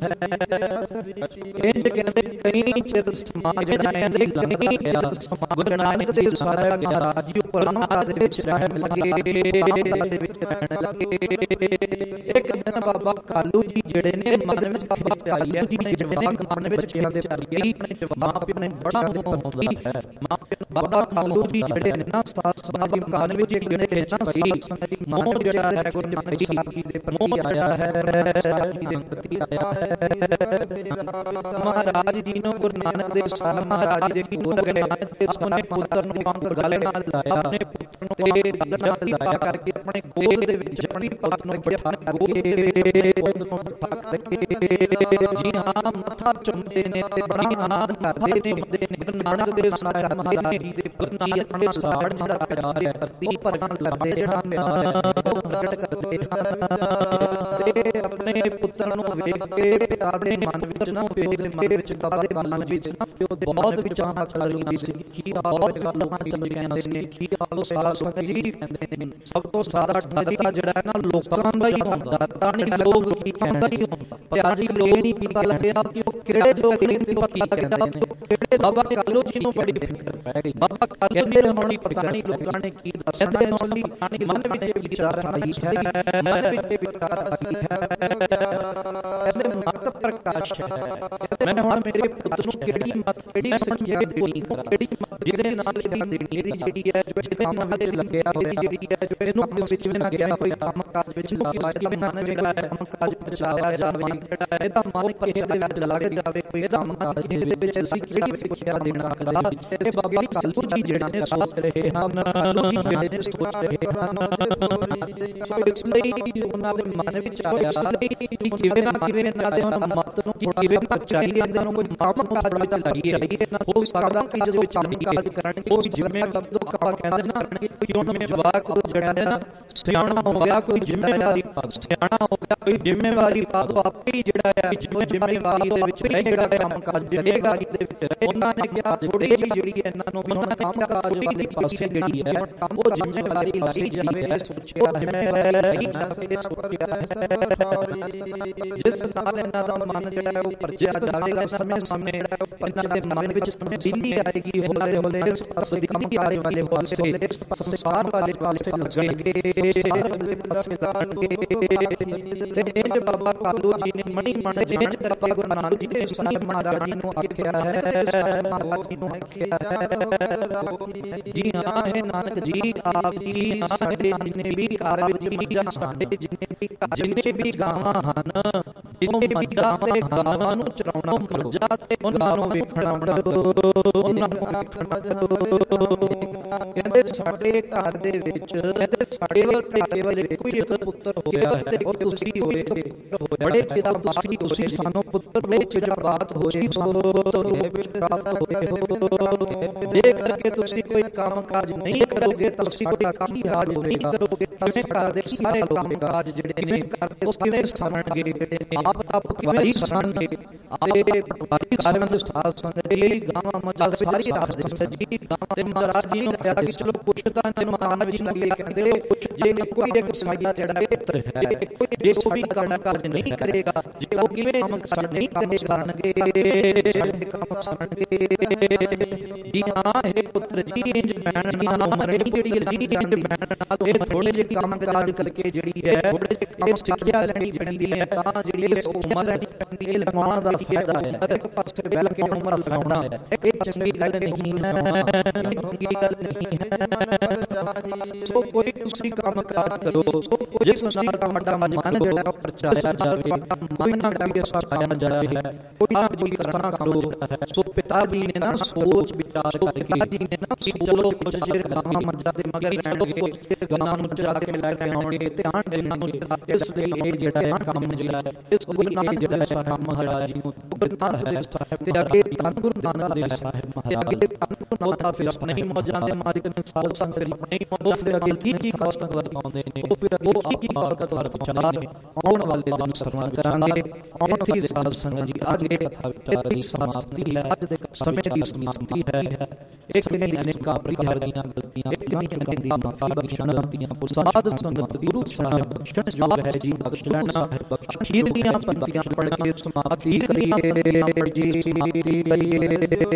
ਹੈ। ਇੰਝ ਕਹਿੰਦੇ ਕਈ ਚਿਰ ਸਮਾਜ ਕਹਿੰਦੇ ਕਈ ਚਿਰ ਸਮਾਜ ਗੁਰੂ ਨਾਨਕ ਦੇ ਸਾਰਾ ਮਹਾਰਾਜ ਜੀ ਉੱਪਰ ਉਹਨਾਂ ਦੇ ਵਿੱਚ ਰਹਿਣ ਲੱਗੇ, ਦੇ ਵਿੱਚ ਰਹਿਣ ਲੱਗੇ। ਇੱਕ ਦਿਨ ਬਾਬਾ ਕਾਲੂ ਜੀ ਜਿਹੜੇ ਨੇ ਮਨ ਵਿੱਚ ਬਾਬਾ ਕਾਲੂ ਜੀ ਜਿਹੜੇ ਨੇ ਮਨ ਵਿੱਚ ਬੱਚਿਆਂ ਦੇ ਚਾਰੀਏ ਮਾਂ ਪਿਓ ਨੇ ਬੜਾ ਮੋਹ ਹੁੰਦਾ ਹੈ, ਮਾਂ ਪਿਓ ਬਾਬਾ ਕਾਲੂ ਜੀ ਜਿਹੜੇ ਨੇ ਨਾ ਸਾਥ ਸਮਾਜ ਮਕਾਨ ਵਿੱਚ ਇੱਕ ਦਿਨ ਰਹਿਣਾ ਸੀ, ਮੋਹ ਜਿਹੜਾ ਹੈ ਗੁਰੂ ਨਾਨਕ ਸਾਹਿਬ ਜੀ ਦੇ ਪ੍ਰਤੀ ਆਇਆ ਹੈ, ਸਾਹਿਬ ਜੀ ਦੇ ਪ੍ਰਤੀ ਆਇਆ ਹੈ। ਮਹਾਰਾਜ ਜੀ ਨੂੰ ਗੁਰੂ ਨਾਨਕ ਦੇਵ ਸਾਹਿਬ ਮਹਾਰਾਜ ਜੀ ਦੇ ਕੋਲ ਗਏ, ਆਪਣੇ ਪੁੱਤਰ ਨੂੰ ਅੰਗ ਗਲੇ ਨਾਲ ਲਾਇਆ, ਆਪਣੇ ਪੁੱਤਰ ਨੂੰ ਤੇ ਗਲੇ ਨਾਲ ਲਾਇਆ ਕਰਕੇ ਆਪਣੇ ਗੋਦ ਦੇ ਵਿੱਚ ਆਪਣੀ ਪਤ ਨੂੰ ਬਿਠਾ ਗੋਦ ਨੂੰ ਬਿਠਾ ਕੇ ਜੀ ਹਾਂ ਮੱਥਾ ਚੁੰਮਦੇ ਨੇ ਤੇ ਬੜਾ ਆਨੰਦ ਕਰਦੇ ਨੇ। ਗੁਰੂ ਨਾਨਕ ਦੇਵ ਸਾਹਿਬ ਮਹਾਰਾਜ ਜੀ ਦੇ ਪ੍ਰਤੀ ਆਪਣੇ ਸਾੜ ਜਿਹੜਾ ਪਿਆਰ ਹੈ ਧਰਤੀ ਭਰਨ ਲੱਗਦੇ, ਜਿਹੜਾ ਪਿਆਰ ਪ੍ਰਗਟ ਕਰਦੇ ਹਨ ਤੇ ਆਪਣੇ ਪੁੱਤਰ ਨੂੰ ਵੇਖ ਕੇ ਪਿਤਾ ਦੇ ਮਨ ਵਿੱਚ ਨਾ ਪਿਓ ਦੇ ਮਨ ਵਿੱਚ ਬਾਬਾ ਦੇ ਮਨ ਵਿੱਚ ਨਾ ਪਿਓ ਦੇ ਬਹੁਤ ਵਿਚਾਰ ਕਰ ਲਈ ਸੀ ਕੀ ਬਹੁਤ ਗੱਲਾਂ ਚੱਲ ਕਹਿੰਦੇ ਨੇ, ਕੀ ਆਲੋ ਸਾਲਾ ਸਕੀ ਕਹਿੰਦੇ ਨੇ। ਸਭ ਤੋਂ ਸਾਰਾ ਡਰ ਜਿਹੜਾ ਹੈ ਨਾ ਲੋਕਾਂ ਦਾ ਹੀ ਹੁੰਦਾ, ਤਾਂ ਨਹੀਂ ਲੋਕ ਕੀ ਕਹਿੰਦੇ ਨੇ, ਪਰ ਅੱਜ ਲੋਕ ਨਹੀਂ ਪਤਾ ਲੱਗਿਆ ਕਿ ਉਹ ਕਿਹੜੇ ਲੋਕ ਨੇ ਤੇ ਪਤਾ ਲੱਗਿਆ ਕਿਹੜੇ। ਬਾਬਾ ਕਾਲੂ ਜੀ ਨੂੰ ਬੜੀ ਫਿਕਰ ਪੈ ਗਈ, ਬਾਬਾ ਕਾਲੂ ਜੀ ਨੂੰ ਹੁਣ ਪਤਾ ਨਹੀਂ ਲੋਕਾਂ ਨੇ ਕੀ ਦੱਸਿਆ, ਤੇ ਹੁਣ ਵੀ ਪਤਾ ਨਹੀਂ ਮਨ ਵਿੱਚ ਵਿਚਾਰ ਆਈ ਹੈ, ਮਨ ਵਿੱਚ ਵਿਚਾਰ ਆਈ ਹੈ, ਇਹਦੇ ਮਤ ਪ੍ਰਕਾਸ਼ ਹੈ। ਮੈਂ ਹੁਣ ਮੇਰੇ ਪੁੱਤ ਨੂੰ ਕਿਹੜੀ ਮਤ ਕਿਹੜੀ ਸਿੱਖਿਆ ਦੇਣੀ, ਕਿਹੜੀ ਮਤ ਜਿਹਦੇ ਨਾਲ ਇਹਦੀ ਦੇਣੀ, ਇਹਦੀ ਜਿਹੜੀ ਹੈ ਜੋ ਇਹਦੇ ਕੰਮ ਤੇ ਲੱਗਿਆ ਹੋਇਆ, ਜਿਹੜੀ ਹੈ ਜੋ ਇਹਨੂੰ ਕੰਮ ਵਿੱਚ ਨਾ ਗਿਆ ਕੋਈ ਕੰਮ ਕਾਜ ਵਿੱਚ ਲਾਇਆ ਜਾਵੇ, ਨਾ ਜਿਹੜਾ ਕੰਮ ਕਾਜ ਵਿੱਚ ਲਾਇਆ ਜਾਵੇ, ਜਿਹੜਾ ਇਹਦਾ ਮਨ ਕਿਸੇ ਦੇ ਵਿੱਚ ਲੱਗ ਜਾਵੇ, ਕੋਈ ਇਹਦਾ ਮਨ ਜਿਹਦੇ ਵਿੱਚ ਅਸੀਂ ਕਿਹੜੀ ਸਿੱਖਿਆ ਦੇਣਾ ਕਰਾ। ਇਹ ਬਾਬਾ ਕਾਲੂ ਜੀ ਜਿਹੜੇ ਨੇ ਸੋਚ ਰਹੇ ਹਨ, ਕਾਲੂ ਜੀ ਜਿਹੜੇ ਨੇ ਸੋਚ ਰਹੇ ਹਨ, ਸੋ ਇਸ ਲਈ ਉਹਨਾਂ ਦੇ ਮਨ ਵਿੱਚ ਆਇਆ ਕਿ ਕਿਵੇਂ ਨਾ ਕਿਵੇਂ ਇਹਨਾਂ ਦੇ ਮਤ ਨੂੰ ਕਿਵੇਂ ਚਾਹੀਏ, ਇਹਨਾਂ ਨੂੰ ਕੋਈ ਕੰਮ ਕਾਜ ਵਿੱਚ ਲਾਈਏ, ਹੋ ਸਕਦਾ ਕਿ ਜਦੋਂ ਚੰਗੀ ਕਾਜ ਕਰਨਗੇ ਉਸ ਜ਼ਿੰਮੇਵਾਰ ਤੋਂ ਕੰਮ ਕਹਿੰਦੇ ਨਾ ਕੋਈ ਉਹਨਾਂ ਜਵਾਕ ਜਿਹੜਾ ਨੇ ਨਾ ਸਿਆਣਾ ਹੋ ਗਿਆ, ਕੋਈ ਜ਼ਿੰਮੇਵਾਰੀ ਸਿਆਣਾ ਹੋ ਗਿਆ, ਕੋਈ ਜ਼ਿੰਮੇਵਾਰੀ ਬਾਅਦ ਆਪੇ ਹੀ ਜਿਹੜਾ ਹੈ ਜ਼ਿੰਮੇਵਾਰੀ ਦੇ ਵਿੱਚ ਰਹਿ ਜਿਹੜਾ ਕੰਮ ਕਾਜ ਜ਼ਿੰਮੇਵਾਰੀ ਦੇ ਵਿੱਚ ਰਹੇ। ਉਹਨਾਂ ਨੇ ਕਿਹਾ ਥੋੜੀ ਜਿਹੀ ਜਿਹੜੀ ਇਹਨਾਂ ਨੂੰ ਉਹਨਾਂ ਕੰਮ ਕਾਜ ਵਾਲੇ ਪਾਸੇ ਜਿਹੜੀ ਹੈ ਉਹ ਜ਼ਿੰਮੇਵਾਰੀ ਲਈ ਜਾਵੇ, ਇਹ ਸੋਚਿਆ ਹੈ, ਸੋਚਿਆ ਹੈ ਜਿਸ ਨਾਲ ਇਹਨਾਂ ਦਾ ਮਨ ਜਿਹੜਾ ਉਹ ਪਰਚਿਆ ਜਾਵੇਗਾ, ਸਮੇਂ ਸਾਹਮਣੇ ਜਿਹੜਾ ਇਹਨਾਂ ਦੇ ਮਨ ਵਿੱਚ ਤਬਦੀਲੀ ਆਏਗੀ, ਹੌਲੇ ਹੌਲੇ ਇਸ ਪਾਸੇ ਦੀ ਆਰੇ ਵਾਲੇ ਪਾਸੇ ਇਸ ਪਾਸੇ ਸਾਰ ਵਾਲੇ ਪਾਸੇ ਲੱਗਣਗੇ, ਤੇ ਇਹ ਬਾਬਾ ਕਾਲੂ ਜੀ ਨੇ ਮਣੀ ਮਣ ਜਿਹੜੇ ਸਾਡੇ ਗੁਰੂ ਨਾਨਕ ਜੀ ਨੇ ਸਾਹਿਬ ਮਹਾਰਾਜ ਜੀ ਨੂੰ ਆਖਿਆ ਹੈ, ਸਾਹਿਬ ਮਹਾਰਾਜ ਜੀ ਨੂੰ ਆਖਿਆ ਹੈ ਜੀ ਹਾਂ ਹੈ ਨਾਨਕ ਜੀ ਆਪ ਜੀ ਸਾਡੇ ਜਿੰਨੇ ਵੀ ਘਰ ਵਿੱਚ ਜਾਂ ਸਾਡੇ ਜਿੰਨੇ ਵੀ ਜਿੰਨੇ ਵੀ ਗਾਵਾਂ ਹਨ, ਜਿੰਨੇ ਵੀ ਗਾਵਾਂ ਗਾਵਾਂ ਨੂੰ ਚਰਾਉਣਾ ਮੱਝਾਂ ਤੇ ਉਹਨਾਂ ਨੂੰ ਵੇਖਣਾ ਉਹਨਾਂ ਨੂੰ ਵੇਖਣਾ ਕਹਿੰਦੇ ਸਾਡੇ ਘਰ ਦੇ ਵਿੱਚ ਕਹਿੰਦੇ ਸਾਡੇ ਕੇਵਲ ਇੱਕੋ ਹੀ ਇੱਕ ਪੁੱਤਰ ਹੋਇਆ ਹੈ ਤੇ ਉਹ ਤੁਸੀਂ ਹੋਏ ਬੜੇ ਚਿਰਾਂ ਤੁਸੀਂ ਤੁਸੀਂ ਸਾਨੂੰ ਪੁੱਤਰ ਵਿੱਚ ਪ੍ਰਾਪਤ ਹੋਏ ਸੋ ਪ੍ਰਾਪਤ ਹੋਏ ਹੋ। ਜੇ ਕਰਕੇ ਤੁਸੀਂ ਕੋਈ ਕੰਮ ਕਾਜ ਨਹੀਂ ਕਰੋਗੇ ਤਾਂ ਤੁਸੀਂ ਕੋਈ ਕੰਮ ਕਾਜ ਨਹੀਂ ਕਰੋਗੇ ਤਾਂ ਘਰ ਦੇ ਸਾਰੇ ਕੰਮ ਕਾਜ ਜਿਹੜੇ ਨੇ ਕਰਦੇ ਉਸ ਕਿਵੇਂ ਸਾਰਣਗੇ, ਜਿਹੜੇ ਆਪ ਤਾਂ ਪਰਿਵਾਰੀ ਸਾਰਣਗੇ ਆਪੇ ਪਰਿਵਾਰੀ ਸਾਰਿਆਂ ਨੂੰ ਸਾਥ ਸੰਗਤ ਲਈ ਗਾਵਾਂ ਮੱਝਾਂ ਸਾਰੀ ਰਾਤ ਦੇ ਸੱਜੀ ਗਾਵਾਂ ਤੇ ਮਹਾਰਾਜ ਜੀ ਨੇ ਕਿਹਾ ਕਿ ਚਲੋ ਪੁੱਛਤਾ ਨੇ ਮਕਾਨ ਵਿੱਚ ਲੱਗੇ ਕਹਿੰਦੇ ਜੇ ਕੋਈ ਇੱਕ ਸਮਾਇਆ ਜਿਹੜਾ ਪੁੱਤਰ ਹੈ ਜੇ ਉਹ ਵੀ ਕੰਮ ਕਾਜ ਨਹੀਂ ਕਰੇਗਾ, ਜੇ ਉਹ ਕਿਵੇਂ ਕੰਮ ਕਾਜ ਨਹੀਂ ਕਰਨੇ ਕਰਨਗੇ ਸਾਡੇ ਕੰਮ ਸਾਰਣਗੇ ਜੀ ਹਾਂ ਇਹ ਪੁੱਤਰ ਜੀ ਇੰਜ ਭੈਣ ਨਾਲ ਉਮਰ ਜਿਹੜੀ ਜੀ ਇੰਜ ਭੈਣ ਨਾਲ ਇਹ ਥੋੜੇ ਜਿਹੇ ਕੰਮ ਕਾਜ ਕਰਕੇ ਜਿਹੜੀ ਹੈ ਥੋੜੇ ਜਿਹੇ ਕੰਮ ਸਿੱਖਿਆ ਲੈਣੀ ਜਿਹੜੀ ਹੈ ਤਾਂ ਜਿਹੜੀ ਇਸ ਉਮਰ ਪੈਂਦੀ ਹੈ ਲਗਾਉਣ ਦਾ ਫਾਇਦਾ ਹੈ। ਇੱਕ ਪਾਸੇ ਬੈਲ ਕੇ ਉਮਰ ਲਗਾਉਣਾ ਹੈ ਇਹ ਚੰਗੀ ਗੱਲ ਨਹੀਂ ਹੈ, ਚੰਗੀ ਗੱਲ ਨਹੀਂ ਹੈ। ਸੋ ਕੋਈ ਤੁਸੀਂ ਕੰਮ ਕਾਜ ਕਰੋ ਸੋ ਜਿਸ ਨਾਲ ਤੁਹਾਡਾ ਮਨ ਜਿਹੜਾ ਪ੍ਰਚਾਰਿਆ ਜਾਵੇ ਮਨ ਨਾਲ ਵੀ ਸਾਇਆ ਜਾਏ ਕੋਈ ਨਾ ਕੋਈ ਕਰਨਾ ਕਰੋ। ਸੋ ਪਿਤਾ ਜੀ ਨੇ ਨਾ ਸੋਚ ਵਿਚਾਰ ਕਰਕੇ ਜੀ ਨੇ ਨਾ ਚਲੋ ਕੁਝ ਚਿਰ ਗਾਵਾਂ ਮੱਝਾਂ ਦੇ ਮਗਰ ਰਹਿਣਗੇ, ਕੁਝ ਚਿਰ ਗਾਵਾਂ ਨੂੰ ਚਰਾ ਕੇ ਲੈ ਕੇ ਆਉਣਗੇ, ਧਿਆਨ ਦੇਣਾ ਇਸ ਦੇ ਲਈ ਜਿਹੜਾ ਹੈ ਕੰਮ ਜਿਹੜਾ ਹੈ ਇਸ ਗੁਰੂ ਨਾਨਕ ਜਿਹੜਾ ਹੈ ਕੰਮ ਮਹਾਰਾਜ ਜੀ ਨੂੰ ਗੁਰੂ ਨਾਨਕ ਸਾਹਿਬ ਤੇ ਅੱਗੇ ਧੰਨ ਗੁਰੂ ਨਾਨਕ ਦੇਵ ਸਾਹਿਬ ਮਹਾਰਾਜ ਅੱਗੇ ਧੰਨ ਗੁਰੂ ਨਾਨਕ ਫਿਰ ਨਹੀਂ ਮੌਜਾਂ ਦੇ ਮਾਲਿਕ ਨੇ ਸਾਧ ਸੰਗਤ ਫਿਰ ਨਹੀਂ ਉਹ ਫਿਰ ਅੱਗੇ ਕੀ ਕੀ ਖਾਸ ਤੰਗਤ ਪਾਉਂਦੇ ਨੇ ਉਹ ਫਿਰ ਉਹ ਕੀ ਕੀ ਬਰਕਤ ਵਾਰ ਪਹੁੰਚਾਉਂਦੇ ਨੇ ਆਉਣ ਵਾਲੇ ਦਿਨ ਸਰਵਣ ਕਰਾਂਗੇ। ਆਉਣ ਦੀ ਸਾਧ ਸੰਗਤ ਜੀ ਅੱਜ ਇਹ ਕਥਾ ਵਿਚਾਰ ਦੀ ਸਮਾਪਤੀ ਹੈ, ਅੱਜ ਦੇ ਸਮੇਂ ਦੀ ਸਮਾਪਤੀ ਹੈ। ਇੱਕ ਦਿਨ ਅਨੇਕਾਂ ਪ੍ਰਕਾਰ ਦੀਆਂ ਗਲਤੀਆਂ ਇੱਕ ਦਿਨ ਦੀਆਂ ਮਾਫੀ ਬਖਸ਼ਣ ਗਲਤੀਆਂ ਸਾਧ ਸੰਗਤ ਗੁਰੂ ਸਾਹਿਬ ਬਖਸ਼ਣ ਜੋ ਹੈ ਜੀ ਬਖਸ਼ ਲੈਣਾ ਬਖਸ਼ ਅਖੀਰ ਦੀਆਂ ਪੰਕਤੀਆਂ ਪੜ੍ਹ ਕੇ ਸਮਾਪਤੀ ਕਰੀਏ ਜੀ ਸਮਾਪਤੀ ਕਰੀਏ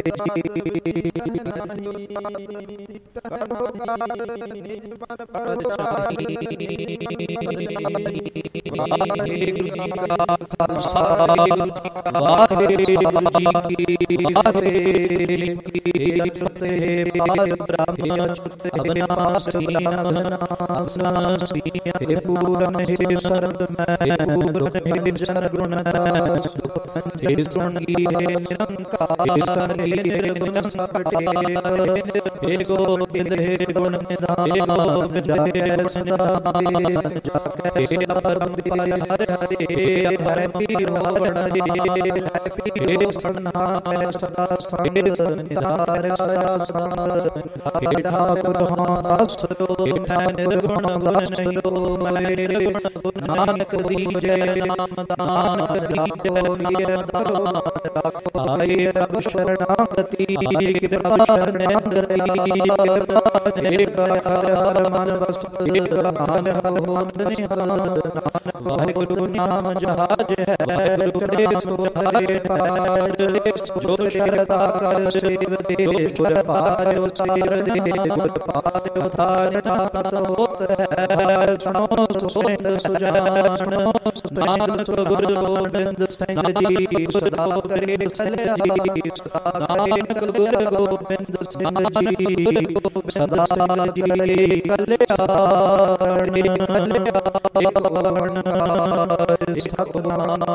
ਵਾਹਿਗੁਰੂ ਜੀ ਕਾ ਖਾਲਸਾ ਵਾਹਿਗੁਰੂ ਜੀ ਕੀ ਫਤਿਹ। ਪਾਇ ਬ੍ਰਹਮ ਚੁੱਤ ਅਬਿਨਾਸੀ ਅਬਨਾਸੀ ਇਹ ਪੂਰਨ ਹੈ ਸਰਬ ਮੈਂ ਪੂਰਨ ਹੈ ਜਨ ਗੁਣ ਜੇ ਸੁਣ ਕੀ ਨਿਰੰਕਾਰ ਇਹ ਨਿਰਗੁਣ ਸਕਟੇ ਇਹ ਗੋਬਿੰਦ ਹੈ ਗੁਣ ਨਿਧਾਨ ਜੈ ਸਨਿਧਾਨ ਜਾ ਕੇ ਪਰਮ ਪਿਆਰੇ ਹਰਿ ਹਰਿ ਹਰਿ ਪੀਰ ਵਾਵੜ ਇਹ ਸਨਾ ਹੈ ਸਦਾ ਸੰਗ ਸਨਿਧਾਰ ਸਦਾ ਸੰਗ ਏਡਾ ਕੁਰਬਾਨ ਅਸਰੋ ਹੈ ਨਿਰਗੁਣ ਗੁਣ ਸਯੋ ਮਲੇ ਨਿਰਗੁਣ ਗੁਣ ਨਾਨਕ ਦੀਜੈ ਨਾਮ ਦਾਨ ਦੀਜੋ ਨਿਯਮ ਦਾਨ ਆਏ ਰਬ ਸ਼ਰਣਾਗਤੀ ਕਿਰਪਾ ਸ਼ਰਣਾਗਤੀ ਇੱਕ ਆਕਾਰ ਮਨ ਵਸਤ ਇੱਕ ਮਨ ਹੋ ਨਿਹਾਲ ਵਾਹਿਗੁਰੂ ਨਾਮ ਜਹਾਜ ਹੈ ਗੁਰੂ ਕਰੇ ਸੁਹਾਏ ਪਾਰ ਜੋ ਸ਼ਰਤਾ ਕਰ ਸੇਵ ਦੇ ਗੁਰ ਪਾਰਿਓ ਸਿਰ ਦੇ ਗੁਰ ਪਾਰਿਓ ਧਾਰ ਨਾਤ ਹੋਤ ਹੈ ਸੁਣੋ ਸੁਸਿੰਦ ਸੁਜਾਨ ਨਾਨਕ ਗੁਰ ਗੋਬਿੰਦ ਸਿੰਘ ਜੀ ਸਦਾ ਕਰੇ ਸਲੇ ਜੀ ਨਾਨਕ ਗੁਰ ਗੋਬਿੰਦ ਸਿੰਘ ਜੀ ਸਦਾ ਜੀ ਕਲਿਆਣੀ ਕਲਿਆਣ ਸਤਿਨਾਮ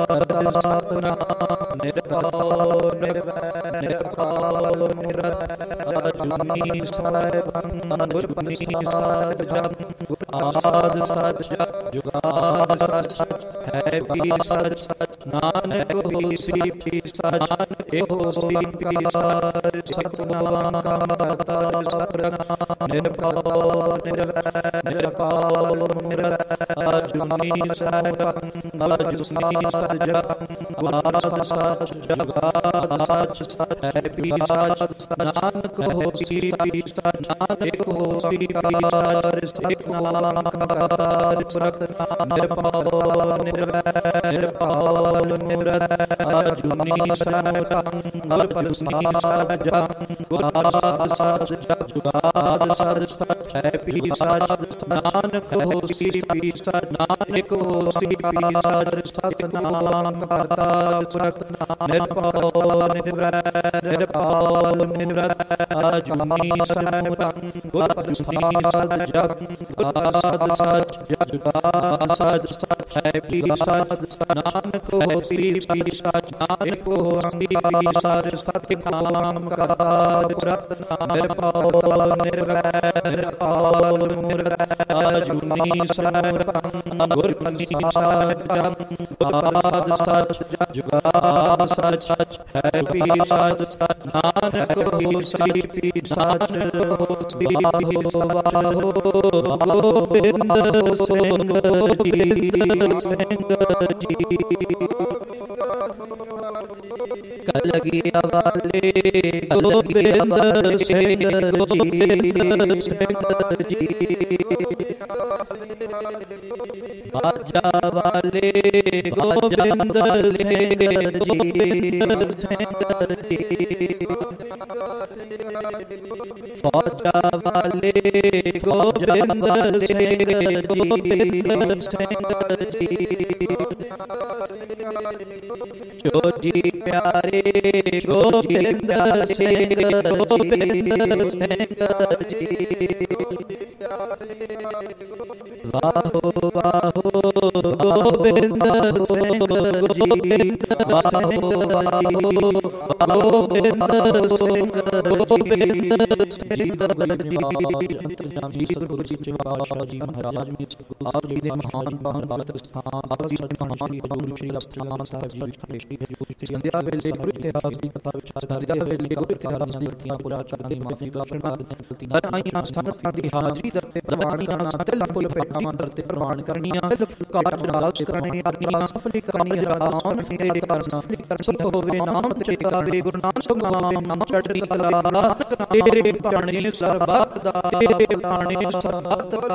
ਸਤਿਨਾਮ ਨਿਰਭਉ ਨਿਰਵੈਰ ਨਿਰਕਾਲ ਨਿਰਜੁਨੀ ਸਾਹਿਬੰ ਗੁਰਪਨੀ ਸਾਧ ਜਨ ਗੁਰ ਆਦ ਸਚ ਜੁਗਾਦ ਸਚ ਹੈ ਵੀ ਸਚ ਨਾਨਕ ਹੋਈ ਸ੍ਰੀ ਪੀ ਸਚ ਇਹੋ ਸ੍ਰੀ ਪਿਆਰ ਸਤਿਨਾਮ ਕਰਤਾ ਸਤਿਨਾਮ ਨਿਰਭਉ ਨਿਰਵੈਰ ਨਿਰਕਾਲ ਨਿਰਜੁਨੀ ਸਾਹਿਬੰ ਗੁਰਪਨੀ ਸਾਧ ਜਨ ਗੁਰ ਆਦ ਸਚ ਸੱਚ ਜੁਗਾਦ ਸੱਚ ਸੱਚ ਹੈ ਵੀ ਸੱਚ ਨਾਨਕ ਹੋਸੀ ਵੀ ਸੱਚ ਨਾਨਕ ਹੋਸੀ ਵੀ ਸੱਚ ਸਤਿਨਾਮ ਕਰਤਾਰ ਪੁਰਖ ਨਿਰਭਉ ਨਿਰਵੈਰ ਨਿਰਭਉ ਨਿਰਵੈਰ ਅਜੂਨੀ ਸਰਵੰ ਗੁਰ ਪਰਸਨੀ ਸਾਜਾ ਗੁਰ ਸਾਧ ਸਾਧ ਜੁਗਾਦ ਸੱਚ ਸੱਚ ਹੈ ਵੀ ਸੱਚ ਨਾਨਕ ਹੋਸੀ ਵੀ ਸੱਚ ਨਾਨਕ ਹੋਸੀ ਵੀ ਸੱਚ ਸਤਿਨਾਮ ਕਰਤਾਰ ਪੁਰਖ ਨਿਰਭਉ ਨਿਰਵੈਰ ਨਿਰਭਉ ਨਿਰਵੈਰ ਅਜੂਨੀ ਸਰਵੰ ਗੁਰ ਪਰਸਨੀ ਸਾਜਾ ਗੁਰ ਸਾਧ ਸਾਧ ਜੁਗਾਦ ਸੱਚ ਸੱਚ ਹੈ ਵੀ ਸੱਚ ਨਾਨਕ ਹੋਸੀ ਵੀ ਸੱਚ ਨਾਨਕ ਹੋਸੀ ਵੀ ਸੱਚ ਸਤਿਨਾਮ ਕਰਤਾਰ ਪੁਰਖ ਨਿਰਭਉ ਨਿਰਵੈਰ ਨਿਰਭਉ ਨਿਰਵੈਰ ਅਜੂਨੀ ਸਰਵੰ ਗੁਰ ਪਰਸਨੀ ਸਾਜਾ ਗੁਰ ਸਾਧ ਸਾਧ ਜੁਗਾਦ ਸੱਚ ਸੱਚ ਹੈ ਵੀ ਸੱਚ ਨਾਨਕ ਹੋਸੀ ਵੀ ਸੱਚ ਹੋਸੀ ਵੀ ਵਾਹਿਗੁਰੂ ਗੋਬਿੰਦ ਸਿੰਘ ਗੋਬਿੰਦ ਸਿੰਘ ਜੀ ਕਲਗੀਆਂ ਵਾਲੇ ਗੋਬਿੰਦ ਸਿੰਘ ਗੋਬਿੰਦ ਸਿੰਘ ਜੀ ਬਾਜਾ ਵਾਲੇ ਗੋਬਿੰਦ ਸਿੰਘ ਗੋਬਿੰਦ ਸਿੰਘ ਜੀ ਫੌਜਾ ਵਾਲੇ ਗੋਬਿੰਦ ਸਿੰਘ ਗੋਬਿੰਦ ਸਿੰਘ ਜੀ ਜੋ ਜੀ ਪਿਆਰੇ ਗੋਬਿੰਦ ਸਿੰਘ ਗੋਬਿੰਦ ਸਿੰਘ ਜੀ ਵਾਹੋ ਵਾਹੋ ਗੋਬਿੰਦ ਸਿੰਘ ਗੋਬਿੰਦ ਵਾਹੋ ਵਾਹੋ ਗੋਬਿੰਦ ਸਿੰਘ ਗੋਬਿੰਦ ਸਿੰਘ ਅੰਤਰਜਾਮ ਜੀ ਗੁਰੂ ਜੀ ਪਾਤਸ਼ਾਹ ਜੀ ਮਹਾਰਾਜ ਜੀ ਆਪ ਜੀ ਦੇ ਮਹਾਨ ਮਹਾਨ ਬਾਤ ਸਥਾਨ ਆਪ ਜੀ ਦੇ ਮਹਾਨ ਗੁਰੂ ਸ਼੍ਰੀ ਅਸਥਾਨ ਸਾਹਿਬ ਜੀ ਵਿਖੇ ਸ਼੍ਰੀ ਸੰਧਿਆ ਵੇਲੇ ਗੁਰੂ ਇਤਿਹਾਸ ਦੀ ਕਥਾ ਵਿੱਚ ਸਾਰਿਆ ਵੇਲੇ ਗੁਰੂ ਇਤਿਹਾਸ ਦੀਆਂ ਗਲਤੀਆਂ ਪੂਰਾ ਕਰਨ ਦੀ ਮਾਫੀ ਬਖਸ਼ਣ ਦਾ ਗਲਤੀਆਂ ਆਈਆਂ ਸੰਗਤਾਂ ਦੀ ਹਾਜ਼ਰੀ ਦਰ ਤੇ ਬਾਣੀਆਂ ਸਤੇ ਲੰਬੋਲ ਪੇਟਾਂ ਦਰ ਤੇ ਪ੍ਰਵਾਨ ਕਰਨੀਆਂ ਫੁਲਕਾਰ ਨਾਲ ਕਰਨੇ ਆਪਣੀਆਂ ਸਫਲੀ ਕਰਨੀ ਜਗਾਉਣ ਫੇਰੇ ਕਰਨਾ ਕਰਨੀ ਹੋਵੇ ਨਾਮ ਤੇ ਕਰੇ ਗੁਰੂ ਨਾਨਕ ਨਾਮ ਨਾਮ ਚੜ੍ਹਦੀ ਕਲਾ ਨਾਨਕ ਤੇਰੇ ਪਾਣੀ ਸਰਬੱਤ ਦਾ ਤੇਰੇ ਪਾਣੀ ਸਰਬੱਤ ਦਾ